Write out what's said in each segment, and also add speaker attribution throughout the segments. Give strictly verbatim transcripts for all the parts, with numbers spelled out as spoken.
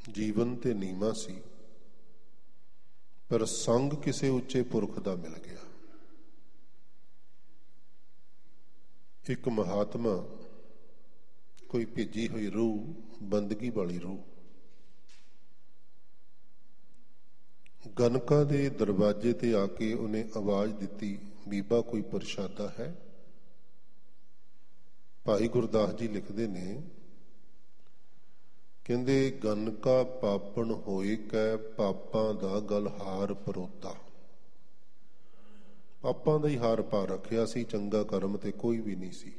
Speaker 1: ਜੀਵਨ ਤੇ ਨੀਵਾਂ ਸੀ, ਪਰ ਸੰਗ ਕਿਸੇ ਉੱਚੇ ਪੁਰਖ ਦਾ ਮਿਲ ਗਿਆ। ਇੱਕ ਮਹਾਤਮਾ, ਕੋਈ ਭੇਜੀ ਹੋਈ ਰੂਹ, ਬੰਦਗੀ ਵਾਲੀ ਰੂਹ, ਗਨਕਾ ਦੇ ਦਰਵਾਜ਼ੇ ਤੇ ਆ ਕੇ ਉਹਨੇ ਆਵਾਜ਼ ਦਿੱਤੀ, ਬੀਬਾ ਕੋਈ ਪ੍ਰਸ਼ਾਦਾ ਹੈ? ਭਾਈ ਗੁਰਦਾਸ ਜੀ ਲਿਖਦੇ ਨੇ, ਕਹਿੰਦੇ ਗਨਕਾ ਪਾਪਣ ਹੋਏ ਕੈ ਪਾਪਾਂ ਦਾ ਗਲ ਹਾਰ ਪਰੋਤਾ। ਪਾਪਾਂ ਦਾ ਹੀ ਹਾਰ ਪਾ ਰੱਖਿਆ ਸੀ, ਚੰਗਾ ਕਰਮ ਤੇ ਕੋਈ ਵੀ ਨਹੀਂ ਸੀ।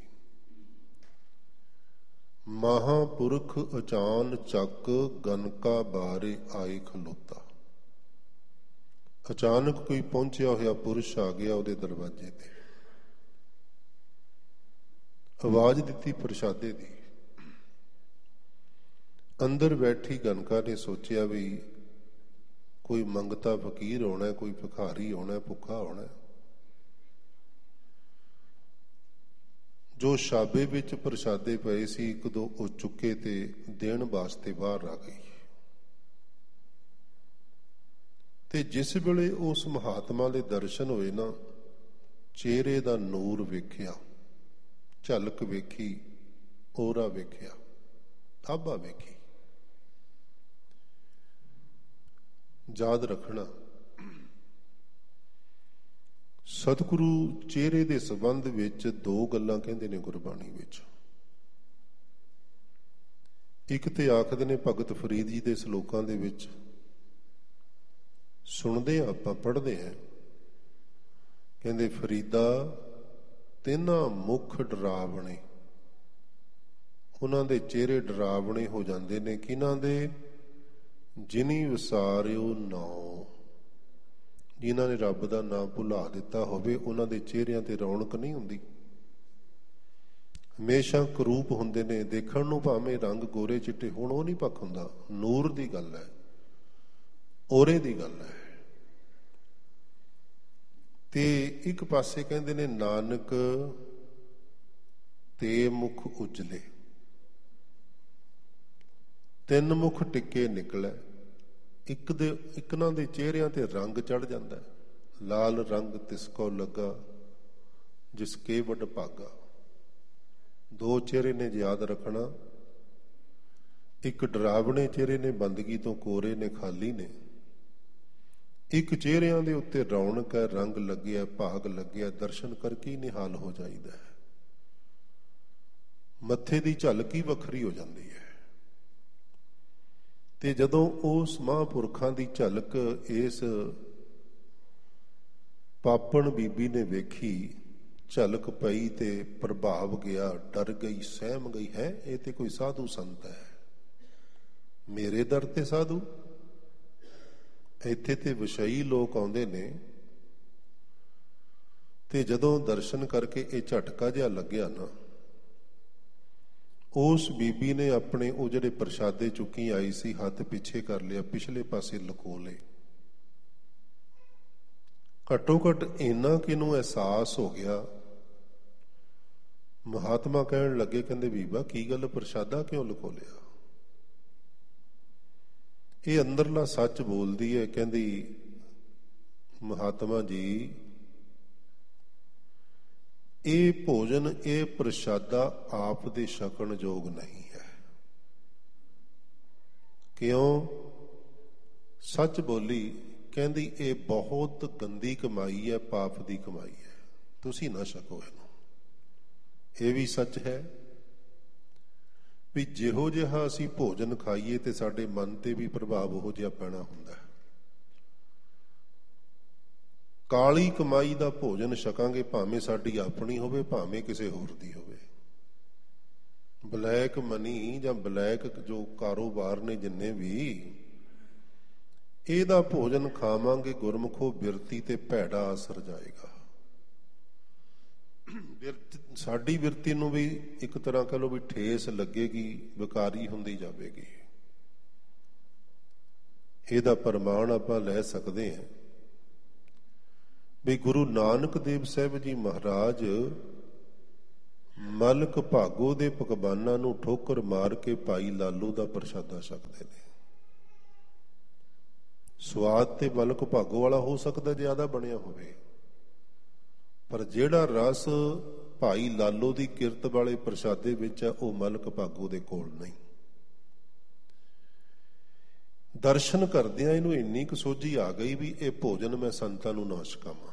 Speaker 1: ਮਹਾਂਪੁਰਖ ਅਚਾਨ ਚੱਕ ਗਨਕਾ ਬਾਰੇ ਆਏ ਖਲੋਤਾ। ਅਚਾਨਕ ਕੋਈ ਪਹੁੰਚਿਆ ਹੋਇਆ ਪੁਰਸ਼ ਆ ਗਿਆ ਉਹਦੇ ਦਰਵਾਜ਼ੇ ਤੇ, ਆਵਾਜ਼ ਦਿੱਤੀ ਪ੍ਰਸ਼ਾਦੇ ਦੀ। ਅੰਦਰ ਬੈਠੀ ਗਨਕਾ ਨੇ ਸੋਚਿਆ ਵੀ ਕੋਈ ਮੰਗਤਾ ਫਕੀਰ ਹੋਣਾ, ਕੋਈ ਭਿਖਾਰੀ ਹੋਣਾ, ਭੁੱਖਾ ਹੋਣਾ। ਜੋ ਛਾਬੇ ਵਿੱਚ ਪ੍ਰਸ਼ਾਦੇ ਪਏ ਸੀ, ਇੱਕ ਦੋ ਉਹ ਚੁੱਕੇ ਤੇ ਦੇਣ ਵਾਸਤੇ ਬਾਹਰ ਆ ਗਈ। ਤੇ ਜਿਸ ਵੇਲੇ ਉਸ ਮਹਾਤਮਾ ਦੇ ਦਰਸ਼ਨ ਹੋਏ ਨਾ, ਚਿਹਰੇ ਦਾ ਨੂਰ ਵੇਖਿਆ, ਝਲਕ ਵੇਖੀ, ਔਰਾ ਵੇਖਿਆ, ਆਭਾ ਵੇਖੀ। ਯਾਦ ਰੱਖਣਾ, ਸਤਿਗੁਰੂ ਚਿਹਰੇ ਦੇ ਸੰਬੰਧ ਵਿੱਚ ਦੋ ਗੱਲਾਂ ਕਹਿੰਦੇ ਨੇ ਗੁਰਬਾਣੀ ਵਿੱਚ। ਇੱਕ ਤੇ ਆਖਦੇ ਨੇ ਭਗਤ ਫਰੀਦ ਜੀ ਦੇ ਸਲੋਕਾਂ ਦੇ ਵਿੱਚ, ਸੁਣਦੇ ਹਾਂ ਆਪਾਂ, ਪੜ੍ਹਦੇ ਹਾਂ, ਕਹਿੰਦੇ ਫਰੀਦਾ ਤਿੰਨਾਂ ਮੁਖ ਡਰਾਵਣੇ। ਉਹਨਾਂ ਦੇ ਚਿਹਰੇ ਡਰਾਵਣੇ ਹੋ ਜਾਂਦੇ ਨੇ। ਕਿਹਨਾਂ ਦੇ? ਜਿਨੀ ਵਿਸਾਰਿਓ ਨਾਉ, ਜਿਨ੍ਹਾਂ ਨੇ ਰੱਬ ਦਾ ਨਾਮ ਭੁਲਾ ਦਿੱਤਾ ਹੋਵੇ, ਉਹਨਾਂ ਦੇ ਚਿਹਰਿਆਂ ਤੇ ਰੌਣਕ ਨਹੀਂ ਹੁੰਦੀ। ਹਮੇਸ਼ਾ ਕਰੂਪ ਹੁੰਦੇ ਨੇ, ਦੇਖਣ ਨੂੰ ਭਾਵੇਂ ਰੰਗ ਗੋਰੇ ਚਿੱਟੇ ਹੋਣ, ਉਹ ਨਹੀਂ ਪੱਖ ਹੁੰਦਾ। ਨੂਰ ਦੀ ਗੱਲ ਹੈ, ਔਰੇ ਦੀ ਗੱਲ ਹੈ। ਤੇ ਇੱਕ ਪਾਸੇ ਕਹਿੰਦੇ ਨੇ ਨਾਨਕ ਤੇ ਮੁਖ ਉਜਲੇ, ਤਿੰਨ ਮੁਖ ਟਿੱਕੇ ਨਿਕਲੇ। ਇੱਕ ਦੇ ਇੱਕਨਾਂ ਦੇ ਚਿਹਰਿਆਂ ਤੇ ਰੰਗ ਚੜ ਜਾਂਦਾ, ਲਾਲ ਰੰਗ ਤਿਸ ਕੋ ਲੱਗਾ ਜਿਸ ਕੇ ਵੱਡ ਭਾਗਾ। ਦੋ ਚਿਹਰੇ ਨੇ ਯਾਦ ਰੱਖਣਾ, ਇੱਕ ਡਰਾਵਣੇ ਚਿਹਰੇ ਨੇ, ਬੰਦਗੀ ਤੋਂ ਕੋਰੇ ਨੇ, ਖਾਲੀ ਨੇ। ਇੱਕ ਚਿਹਰਿਆਂ ਦੇ ਉੱਤੇ ਰੌਣਕ ਹੈ, ਰੰਗ ਲੱਗਿਆ, ਭਾਗ ਲੱਗਿਆ, ਦਰਸ਼ਨ ਕਰਕੇ ਹੀ ਨਿਹਾਲ ਹੋ ਜਾਈਦਾ ਹੈ। ਮੱਥੇ ਦੀ ਝਲਕ ਹੀ ਵੱਖਰੀ ਹੋ ਜਾਂਦੀ ਹੈ। ਤੇ ਜਦੋਂ ਉਸ ਮਹਾਂਪੁਰਖਾਂ ਦੀ ਝਲਕ ਇਸ ਪਾਪਣ ਬੀਬੀ ਨੇ ਵੇਖੀ, ਝਲਕ ਪਈ ਤੇ ਪ੍ਰਭਾਵ ਗਿਆ, ਡਰ ਗਈ, ਸਹਿਮ ਗਈ। ਹੈ ਇਹ ਤੇ ਕੋਈ ਸਾਧੂ ਸੰਤ ਹੈ, ਮੇਰੇ ਦਰ ਤੇ ਸਾਧੂ? ਇੱਥੇ ਤੇ ਵਿਸ਼ਈ ਲੋਕ ਆਉਂਦੇ ਨੇ। ਤੇ ਜਦੋਂ ਦਰਸ਼ਨ ਕਰਕੇ ਇਹ ਝਟਕਾ ਜਿਹਾ ਲੱਗਿਆ ਨਾ, ਉਸ ਬੀਬੀ ਨੇ ਆਪਣੇ ਉਹ ਜਿਹੜੇ ਪ੍ਰਸ਼ਾਦੇ ਚੁੱਕੀ ਆਈ ਸੀ, ਹੱਥ ਪਿੱਛੇ ਕਰ ਲਿਆ, ਪਿਛਲੇ ਪਾਸੇ ਲੁਕੋ ਲਏ। ਘੱਟੋ ਘੱਟ ਇੰਨਾ ਕਿ ਇਹਨੂੰ ਅਹਿਸਾਸ ਹੋ ਗਿਆ। ਮਹਾਤਮਾ ਕਹਿਣ ਲੱਗੇ, ਕਹਿੰਦੇ ਬੀਬਾ ਕੀ ਗੱਲ, ਪ੍ਰਸ਼ਾਦਾ ਕਿਉਂ ਲੁਕੋ ਲਿਆ? ਇਹ ਅੰਦਰਲਾ ਸੱਚ ਬੋਲਦੀ ਹੈ। ਕਹਿੰਦੀ ਮਹਾਤਮਾ ਜੀ, ਇਹ ਭੋਜਨ, ਇਹ ਪ੍ਰਸ਼ਾਦਾ ਆਪ ਦੇ ਛਕਣ ਯੋਗ ਨਹੀਂ ਹੈ। ਕਿਉਂ? ਸੱਚ ਬੋਲੀ। ਕਹਿੰਦੀ ਇਹ ਬਹੁਤ ਗੰਦੀ ਕਮਾਈ ਹੈ, ਪਾਪ ਦੀ ਕਮਾਈ ਹੈ, ਤੁਸੀਂ ਨਾ ਛਕੋ ਇਹਨੂੰ। ਇਹ ਵੀ ਸੱਚ ਹੈ ਵੀ ਜਿਹੋ ਜਿਹਾ ਅਸੀਂ ਭੋਜਨ ਖਾਈਏ ਤੇ ਸਾਡੇ ਮਨ ਤੇ ਵੀ ਪ੍ਰਭਾਵ ਉਹੋ ਜਿਹਾ ਪੈਣਾ ਹੁੰਦਾ ਹੈ। ਕਾਲੀ ਕਮਾਈ ਦਾ ਭੋਜਨ ਛਕਾਂਗੇ, ਭਾਵੇਂ ਸਾਡੀ ਆਪਣੀ ਹੋਵੇ, ਭਾਵੇਂ ਕਿਸੇ ਹੋਰ ਦੀ ਹੋਵੇ। ਬਲੈਕ ਮਨੀ ਜਾਂ ਬਲੈਕ ਜੋ ਕਾਰੋਬਾਰ ਨੇ ਜਿੰਨੇ ਵੀ, ਇਹਦਾ ਭੋਜਨ ਖਾਵਾਂਗੇ, ਗੁਰਮੁਖੋ ਬਿਰਤੀ ਤੇ ਭੈੜਾ ਅਸਰ ਜਾਏਗਾ। ਸਾਡੀ ਬਿਰਤੀ ਨੂੰ ਵੀ ਇੱਕ ਤਰ੍ਹਾਂ ਕਹ ਲਓ ਵੀ ਠੇਸ ਲੱਗੇਗੀ, ਵਿਕਾਰੀ ਹੁੰਦੀ ਜਾਵੇਗੀ। ਇਹਦਾ ਪ੍ਰਮਾਣ ਆਪਾਂ ਲੈ ਸਕਦੇ ਹਾਂ ਵੀ ਗੁਰੂ ਨਾਨਕ ਦੇਵ ਸਾਹਿਬ ਜੀ ਮਹਾਰਾਜ ਮਲਕ ਭਾਗੋ ਦੇ ਪਕਵਾਨਾਂ ਨੂੰ ਠੋਕਰ ਮਾਰ ਕੇ ਭਾਈ ਲਾਲੂ ਦਾ ਪ੍ਰਸ਼ਾਦਾ ਛਕਦੇ ਨੇ। ਸਵਾਦ ਤੇ ਮਲਕ ਭਾਗੋ ਵਾਲਾ ਹੋ ਸਕਦਾ ਜ਼ਿਆਦਾ ਬਣਿਆ ਹੋਵੇ, ਪਰ ਜਿਹੜਾ ਰਸ ਭਾਈ ਲਾਲੋ ਦੀ ਕਿਰਤ ਵਾਲੇ ਪ੍ਰਸ਼ਾਦੇ ਵਿੱਚ ਹੈ ਉਹ ਮਲਕ ਭਾਗੋ ਦੇ ਕੋਲ ਨਹੀਂ। ਦਰਸ਼ਨ ਕਰਦਿਆਂ ਇਹਨੂੰ ਇੰਨੀ ਕੁ ਸੋਝੀ ਆ ਗਈ ਵੀ ਇਹ ਭੋਜਨ ਮੈਂ ਸੰਤਾਂ ਨੂੰ ਨਾ ਛਕਾਵਾਂ।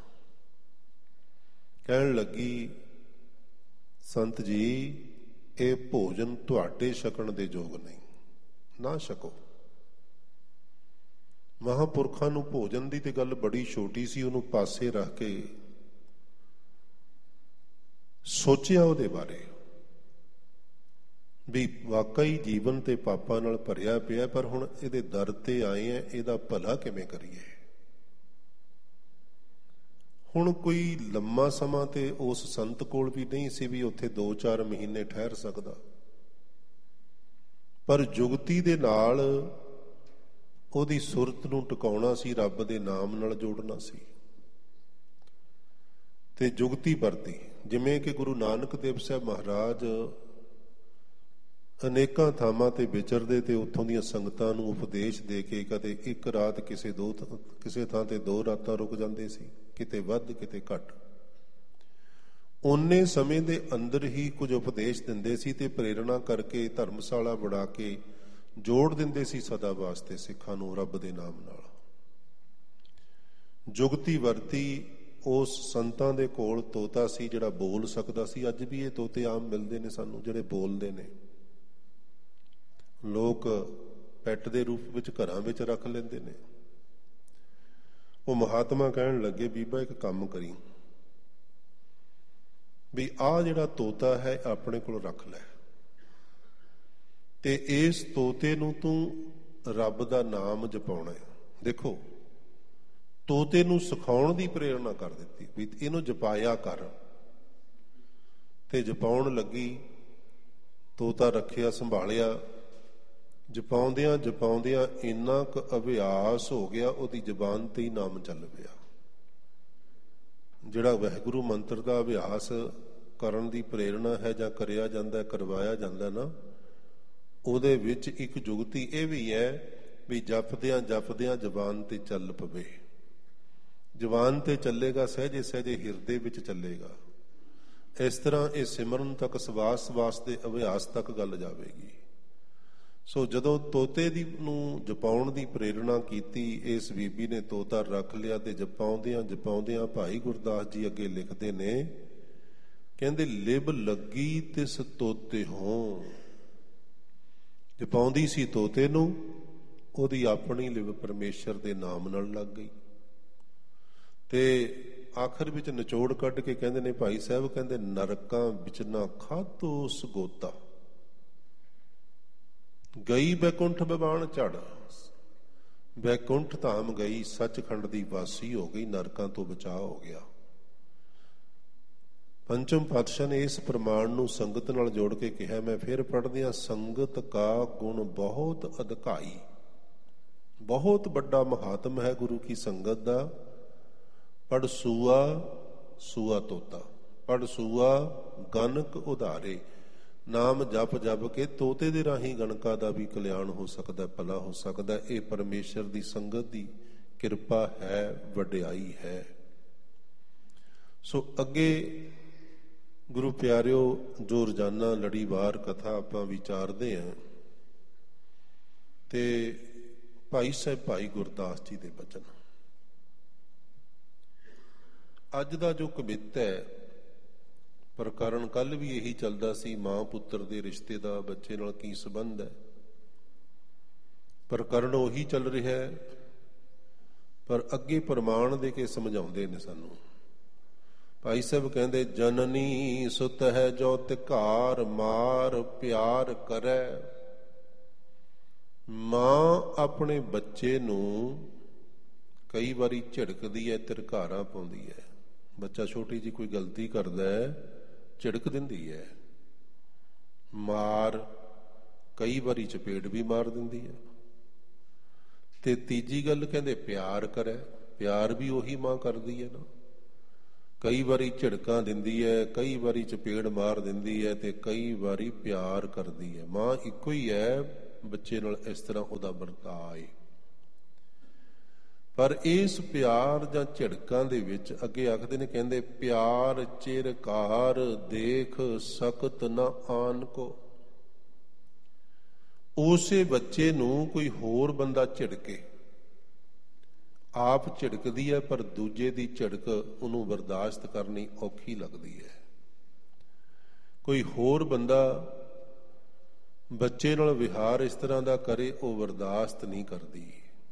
Speaker 1: ਕਹਿਣ ਲੱਗੀ, ਸੰਤ ਜੀ ਇਹ ਭੋਜਨ ਤੁਹਾਡੇ ਛਕਣ ਦੇ ਯੋਗ ਨਹੀਂ, ਨਾ ਛਕੋ। ਮਹਾਂਪੁਰਖਾਂ ਨੂੰ ਭੋਜਨ ਦੀ ਤੇ ਗੱਲ ਬੜੀ ਛੋਟੀ ਸੀ, ਉਹਨੂੰ ਪਾਸੇ ਰੱਖ ਕੇ ਸੋਚਿਆ ਉਹਦੇ ਬਾਰੇ ਵੀ ਵਾਕਈ ਜੀਵਨ ਤੇ ਪਾਪਾਂ ਨਾਲ ਭਰਿਆ ਪਿਆ, ਪਰ ਹੁਣ ਇਹਦੇ ਦਰ ਤੇ ਆਏ ਆ, ਇਹਦਾ ਭਲਾ ਕਿਵੇਂ ਕਰੀਏ। ਹੁਣ ਕੋਈ ਲੰਮਾ ਸਮਾਂ ਤੇ ਉਸ ਸੰਤ ਕੋਲ ਵੀ ਨਹੀਂ ਸੀ ਵੀ ਉੱਥੇ ਦੋ ਚਾਰ ਮਹੀਨੇ ਠਹਿਰ ਸਕਦਾ, ਪਰ ਜੁਗਤੀ ਦੇ ਨਾਲ ਉਹਦੀ ਸੁਰਤ ਨੂੰ ਟਿਕਾਉਣਾ ਸੀ, ਰੱਬ ਦੇ ਨਾਮ ਨਾਲ ਜੋੜਨਾ ਸੀ ਤੇ ਜੁਗਤੀ ਵਰਤੀ। ਜਿਵੇਂ ਕਿ ਗੁਰੂ ਨਾਨਕ ਦੇਵ ਸਾਹਿਬ ਮਹਾਰਾਜ ਅਨੇਕਾਂ ਥਾਵਾਂ ਤੇ ਵਿਚਰਦੇ ਤੇ ਉੱਥੋਂ ਦੀਆਂ ਸੰਗਤਾਂ ਨੂੰ ਉਪਦੇਸ਼ ਦੇ ਕੇ ਕਦੇ ਇੱਕ ਰਾਤ ਕਿਸੇ ਦੋ ਕਿਸੇ ਥਾਂ ਤੇ ਦੋ ਰਾਤਾਂ ਰੁਕ ਜਾਂਦੇ ਸੀ, ਕਿਤੇ ਵੱਧ ਕਿਤੇ ਘੱਟ। ਓਨੇ ਸਮੇਂ ਦੇ ਅੰਦਰ ਹੀ ਕੁਝ ਉਪਦੇਸ਼ ਦਿੰਦੇ ਸੀ ਤੇ ਪ੍ਰੇਰਣਾ ਕਰਕੇ ਧਰਮਸ਼ਾਲਾ ਬਣਾ ਕੇ ਜੋੜ ਦਿੰਦੇ ਸੀ ਸਦਾ ਵਾਸਤੇ ਸਿੱਖਾਂ ਨੂੰ ਰੱਬ ਦੇ ਨਾਮ ਨਾਲ। ਜੁਗਤੀ ਵਰਤੀ। ਉਸ ਸੰਤਾਂ ਦੇ ਕੋਲ ਤੋਤਾ ਸੀ ਜਿਹੜਾ ਬੋਲ ਸਕਦਾ ਸੀ। ਅੱਜ ਵੀ ਇਹ ਤੋਤੇ ਆਮ ਮਿਲਦੇ ਨੇ ਸਾਨੂੰ ਜਿਹੜੇ ਬੋਲਦੇ ਨੇ। ਲੋਕ ਪੈਟ ਦੇ ਰੂਪ ਵਿੱਚ ਘਰਾਂ ਵਿੱਚ ਰੱਖ ਲੈਂਦੇ ਨੇ। ਉਹ ਮਹਾਤਮਾ ਕਹਿਣ ਲੱਗੇ, ਬੀਬਾ ਇੱਕ ਕੰਮ ਕਰੀ ਵੀ ਆਹ ਜਿਹੜਾ ਤੋਤਾ ਹੈ ਆਪਣੇ ਕੋਲ ਰੱਖ ਲੈ ਤੇ ਇਸ ਤੋਤੇ ਨੂੰ ਤੂੰ ਰੱਬ ਦਾ ਨਾਮ ਜਪਾਉਣਾ ਹੈ। ਦੇਖੋ, ਤੋਤੇ ਨੂੰ ਸਿਖਾਉਣ ਦੀ ਪ੍ਰੇਰਣਾ ਕਰ ਦਿੱਤੀ ਵੀ ਇਹਨੂੰ ਜਪਾਇਆ ਕਰ। ਤੇ ਜਪਾਉਣ ਲੱਗੀ, ਤੋਤਾ ਰੱਖਿਆ, ਸੰਭਾਲਿਆ। ਜਪਾਉਂਦਿਆਂ ਜਪਾਉਂਦਿਆਂ ਇੰਨਾ ਕੁ ਅਭਿਆਸ ਹੋ ਗਿਆ, ਉਹਦੀ ਜ਼ਬਾਨ ਤੇ ਹੀ ਨਾਮ ਚੱਲ ਪਿਆ। ਜਿਹੜਾ ਵਾਹਿਗੁਰੂ ਮੰਤਰ ਦਾ ਅਭਿਆਸ ਕਰਨ ਦੀ ਪ੍ਰੇਰਣਾ ਹੈ ਜਾਂ ਕਰਿਆ ਜਾਂਦਾ, ਕਰਵਾਇਆ ਜਾਂਦਾ ਨਾ, ਉਹਦੇ ਵਿੱਚ ਇੱਕ ਜੁਗਤੀ ਇਹ ਵੀ ਹੈ ਵੀ ਜਪਦਿਆਂ ਜਪਦਿਆਂ ਜ਼ਬਾਨ ਤੇ ਚੱਲ ਪਵੇ। ਜ਼ਬਾਨ ਤੇ ਚੱਲੇਗਾ, ਸਹਿਜੇ ਸਹਿਜੇ ਹਿਰਦੇ ਵਿੱਚ ਚੱਲੇਗਾ। ਇਸ ਤਰ੍ਹਾਂ ਇਹ ਸਿਮਰਨ ਤੱਕ, ਸਵਾਸ ਸਵਾਸ ਦੇ ਅਭਿਆਸ ਤੱਕ ਗੱਲ ਜਾਵੇਗੀ। ਸੋ ਜਦੋਂ ਤੋਤੇ ਦੀ ਨੂੰ ਜਪਾਉਣ ਦੀ ਪ੍ਰੇਰਣਾ ਕੀਤੀ, ਇਸ ਬੀਬੀ ਨੇ ਤੋਤਾ ਰੱਖ ਲਿਆ ਤੇ ਜਪਾਉਂਦਿਆਂ ਜਪਾਉਂਦਿਆਂ ਭਾਈ ਗੁਰਦਾਸ ਜੀ ਅੱਗੇ ਲਿਖਦੇ ਨੇ, ਕਹਿੰਦੇ ਲਿਬ ਲੱਗੀ ਤਿਸ ਤੋਤੇ ਹੋਂ। ਜਪਾਉਂਦੀ ਸੀ ਤੋਤੇ ਨੂੰ, ਉਹਦੀ ਆਪਣੀ ਲਿਵ ਪਰਮੇਸ਼ਰ ਦੇ ਨਾਮ ਨਾਲ ਲੱਗ ਗਈ। ਤੇ ਆਖਰ ਵਿੱਚ ਨਿਚੋੜ ਕੱਢ ਕੇ ਕਹਿੰਦੇ ਨੇ ਭਾਈ ਸਾਹਿਬ, ਕਹਿੰਦੇ ਨਰਕਾਂ ਵਿੱਚ ਨਾ ਖਾਧੋ ਸਗੋਤਾ, ਗਈ ਬੈਕੁੰਠ ਬਿਵਾਨ ਝੜ। ਬੈਕੁੰਠ ਧਾਮ ਗਈ, ਸੱਚਖੰਡ ਦੀ ਵਾਸੀ ਹੋ ਗਈ, ਨਰਕਾਂ ਤੋਂ ਬਚਾਅ ਹੋ ਗਿਆ। ਪੰਚਮ ਪਾਤਸ਼ਾਹ ਨੇ ਇਸ ਪ੍ਰਮਾਣ ਨੂੰ ਸੰਗਤ ਨਾਲ ਜੋੜ ਕੇ ਕਿਹਾ। ਮੈਂ ਫਿਰ ਪੜ੍ਹਦਿਆਂ, ਸੰਗਤ ਕਾ ਗੁਣ ਬਹੁਤ ਅਧਿਕਾਈ। ਬਹੁਤ ਵੱਡਾ ਮਹਾਤਮ ਹੈ ਗੁਰੂ ਕੀ ਸੰਗਤ ਦਾ। ਪੜ ਸੂਆ ਸੂਆ ਤੋਤਾ, ਪੜ ਸੂਆ ਗਣਕ ਉਧਾਰੇ। ਨਾਮ ਜਪ ਜਪ ਕੇ ਤੋਤੇ ਦੇ ਰਾਹੀਂ ਗਣਕਾਂ ਦਾ ਵੀ ਕਲਿਆਣ ਹੋ ਸਕਦਾ, ਭਲਾ ਹੋ ਸਕਦਾ। ਇਹ ਪਰਮੇਸ਼ਰ ਦੀ ਸੰਗਤ ਦੀ ਕਿਰਪਾ ਹੈ, ਵਡਿਆਈ ਹੈ। ਸੋ ਅੱਗੇ ਗੁਰੂ ਪਿਆਰਿਓ, ਜੋ ਰੋਜ਼ਾਨਾ ਲੜੀਵਾਰ ਕਥਾ ਆਪਾਂ ਵਿਚਾਰਦੇ ਹਾਂ, ਤੇ ਭਾਈ ਸਾਹਿਬ ਭਾਈ ਗੁਰਦਾਸ ਜੀ ਦੇ ਬਚਨ। ਅੱਜ ਦਾ ਜੋ ਕਵਿਤ ਹੈ, ਪ੍ਰਕਰਨ ਕੱਲ ਵੀ ਇਹੀ ਚੱਲਦਾ ਸੀ, ਮਾਂ ਪੁੱਤਰ ਦੇ ਰਿਸ਼ਤੇ ਦਾ ਬੱਚੇ ਨਾਲ ਕੀ ਸੰਬੰਧ ਹੈ। ਪ੍ਰਕਰਨ ਉਹੀ ਚੱਲ ਰਿਹਾ ਹੈ, ਪਰ ਅੱਗੇ ਪ੍ਰਮਾਣ ਦੇ ਕੇ ਸਮਝਾਉਂਦੇ ਨੇ ਸਾਨੂੰ। ਭਾਈ ਸਾਹਿਬ ਕਹਿੰਦੇ, ਜਨਨੀ ਸੁਤ ਹੈ ਜੋ ਤਿਕਾਰ ਮਾਰ ਪਿਆਰ ਕਰੈ। ਮਾਂ ਆਪਣੇ ਬੱਚੇ ਨੂੰ ਕਈ ਵਾਰੀ ਝਿੜਕਦੀ ਹੈ, ਤਿਰਕਾਰਾਂ ਪਾਉਂਦੀ ਹੈ। ਬੱਚਾ ਛੋਟੀ ਜਿਹੀ ਕੋਈ ਗਲਤੀ ਕਰਦਾ ਹੈ, ਝਿੜਕ ਦਿੰਦੀ ਹੈ। ਮਾਰ, ਕਈ ਵਾਰੀ ਚਪੇੜ ਵੀ ਮਾਰ ਦਿੰਦੀ ਹੈ। ਤੇ ਤੀਜੀ ਗੱਲ ਕਹਿੰਦੇ ਪਿਆਰ ਕਰੇ। ਪਿਆਰ ਵੀ ਉਹੀ ਮਾਂ ਕਰਦੀ ਹੈ ਨਾ। ਕਈ ਵਾਰੀ ਝਿੜਕਾਂ ਦਿੰਦੀ ਹੈ, ਕਈ ਵਾਰੀ ਚਪੇੜ ਮਾਰ ਦਿੰਦੀ ਹੈ, ਤੇ ਕਈ ਵਾਰੀ ਪਿਆਰ ਕਰਦੀ ਹੈ। ਮਾਂ ਇੱਕੋ ਹੀ ਹੈ, ਬੱਚੇ ਨਾਲ ਇਸ ਤਰ੍ਹਾਂ ਉਹਦਾ ਵਰਤਾਅ ਹੈ। ਪਰ ਇਸ ਪਿਆਰ ਜਾਂ ਝਿੜਕਾਂ ਦੇ ਵਿੱਚ ਅੱਗੇ ਆਖਦੇ ਨੇ, ਕਹਿੰਦੇ ਪਿਆਰ ਚਿਰ ਕਾਰ ਦੇਖ ਸਕਤ ਨਾ ਆਨ ਕੋ। ਉਸੇ ਬੱਚੇ ਨੂੰ ਕੋਈ ਹੋਰ ਬੰਦਾ ਝਿੜਕੇ, ਆਪ ਝਿੜਕਦੀ ਹੈ ਪਰ ਦੂਜੇ ਦੀ ਝਿੜਕ ਉਹਨੂੰ ਬਰਦਾਸ਼ਤ ਕਰਨੀ ਔਖੀ ਲੱਗਦੀ ਹੈ। ਕੋਈ ਹੋਰ ਬੰਦਾ ਬੱਚੇ ਨਾਲ ਵਿਹਾਰ ਇਸ ਤਰ੍ਹਾਂ ਦਾ ਕਰੇ, ਉਹ ਬਰਦਾਸ਼ਤ ਨਹੀਂ ਕਰਦੀ।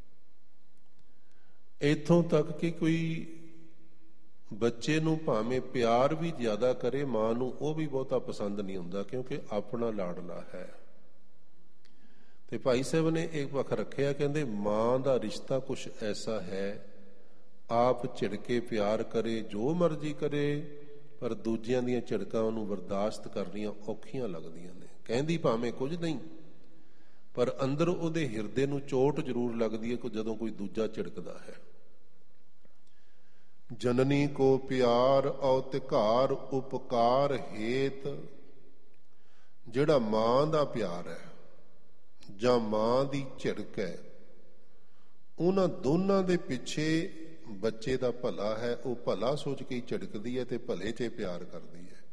Speaker 1: ਇੱਥੋਂ ਤੱਕ ਕਿ ਕੋਈ ਬੱਚੇ ਨੂੰ ਭਾਵੇਂ ਪਿਆਰ ਵੀ ਜ਼ਿਆਦਾ ਕਰੇ, ਮਾਂ ਨੂੰ ਉਹ ਵੀ ਬਹੁਤਾ ਪਸੰਦ ਨਹੀਂ ਹੁੰਦਾ, ਕਿਉਂਕਿ ਆਪਣਾ ਲਾਡਲਾ ਹੈ। ਤੇ ਭਾਈ ਸਾਹਿਬ ਨੇ ਇੱਕ ਪੱਖ ਰੱਖਿਆ, ਕਹਿੰਦੇ ਮਾਂ ਦਾ ਰਿਸ਼ਤਾ ਕੁਛ ਐਸਾ ਹੈ, ਆਪ ਝਿੜਕੇ ਪਿਆਰ ਕਰੇ, ਜੋ ਮਰਜ਼ੀ ਕਰੇ, ਪਰ ਦੂਜਿਆਂ ਦੀਆਂ ਝਿੜਕਾਂ ਉਹਨੂੰ ਬਰਦਾਸ਼ਤ ਕਰਨੀਆਂ ਔਖੀਆਂ ਲੱਗਦੀਆਂ ਨੇ। ਕਹਿੰਦੀ ਭਾਵੇਂ ਕੁਝ ਨਹੀਂ, ਪਰ ਅੰਦਰ ਉਹਦੇ ਹਿਰਦੇ ਨੂੰ ਚੋਟ ਜ਼ਰੂਰ ਲੱਗਦੀ ਹੈ ਜਦੋਂ ਕੋਈ ਦੂਜਾ ਝਿੜਕਦਾ ਹੈ। ਜਨਨੀ ਕੋ ਪਿਆਰ ਔਤਿਕਾਰ ਉਪਕਾਰ ਹੇਤ। ਜਿਹੜਾ ਮਾਂ ਦਾ ਪਿਆਰ ਹੈ ਜਾਂ ਮਾਂ ਦੀ ਝਿੜਕ ਹੈ, ਉਹਨਾਂ ਦੋਨਾਂ ਦੇ ਪਿੱਛੇ ਬੱਚੇ ਦਾ ਭਲਾ ਹੈ। ਉਹ ਭਲਾ ਸੋਚ ਕੇ ਝਿੜਕਦੀ ਹੈ ਤੇ ਭਲੇ 'ਚ ਪਿਆਰ ਕਰਦੀ ਹੈ।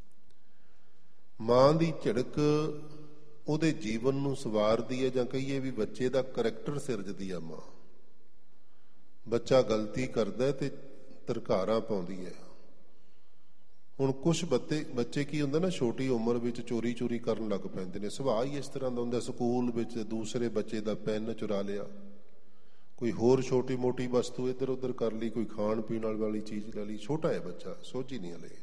Speaker 1: ਮਾਂ ਦੀ ਝਿੜਕ ਉਹਦੇ ਜੀਵਨ ਨੂੰ ਸਵਾਰਦੀ ਹੈ, ਜਾਂ ਕਹੀਏ ਵੀ ਬੱਚੇ ਦਾ ਕਰੈਕਟਰ ਸਿਰਜਦੀ ਹੈ ਮਾਂ। ਬੱਚਾ ਗਲਤੀ ਕਰਦਾ ਤੇ ਧਰਕਾਰਾਂ ਪਾਉਂਦੀ ਹੈ। ਹੁਣ ਕੁਛ ਬੱਚੇ ਬੱਚੇ ਕੀ ਹੁੰਦਾ ਨਾ, ਛੋਟੀ ਉਮਰ ਵਿੱਚ ਚੋਰੀ ਚੋਰੀ ਕਰਨ ਲੱਗ ਪੈਂਦੇ ਨੇ। ਸੁਭਾਅ ਹੀ ਇਸ ਤਰ੍ਹਾਂ ਦਾ ਹੁੰਦਾ। ਸਕੂਲ ਵਿੱਚ ਦੂਸਰੇ ਬੱਚੇ ਦਾ ਪੈਨ ਚੁਰਾ ਲਿਆ, ਕੋਈ ਹੋਰ ਛੋਟੀ ਮੋਟੀ ਵਸਤੂ ਇੱਧਰ ਉੱਧਰ ਕਰ ਲਈ, ਕੋਈ ਖਾਣ ਪੀਣ ਵਾਲੀ ਚੀਜ਼ ਲੈ ਲਈ। ਛੋਟਾ ਹੈ ਬੱਚਾ, ਸੋਝੀ ਨਹੀਂ ਹਲੇ।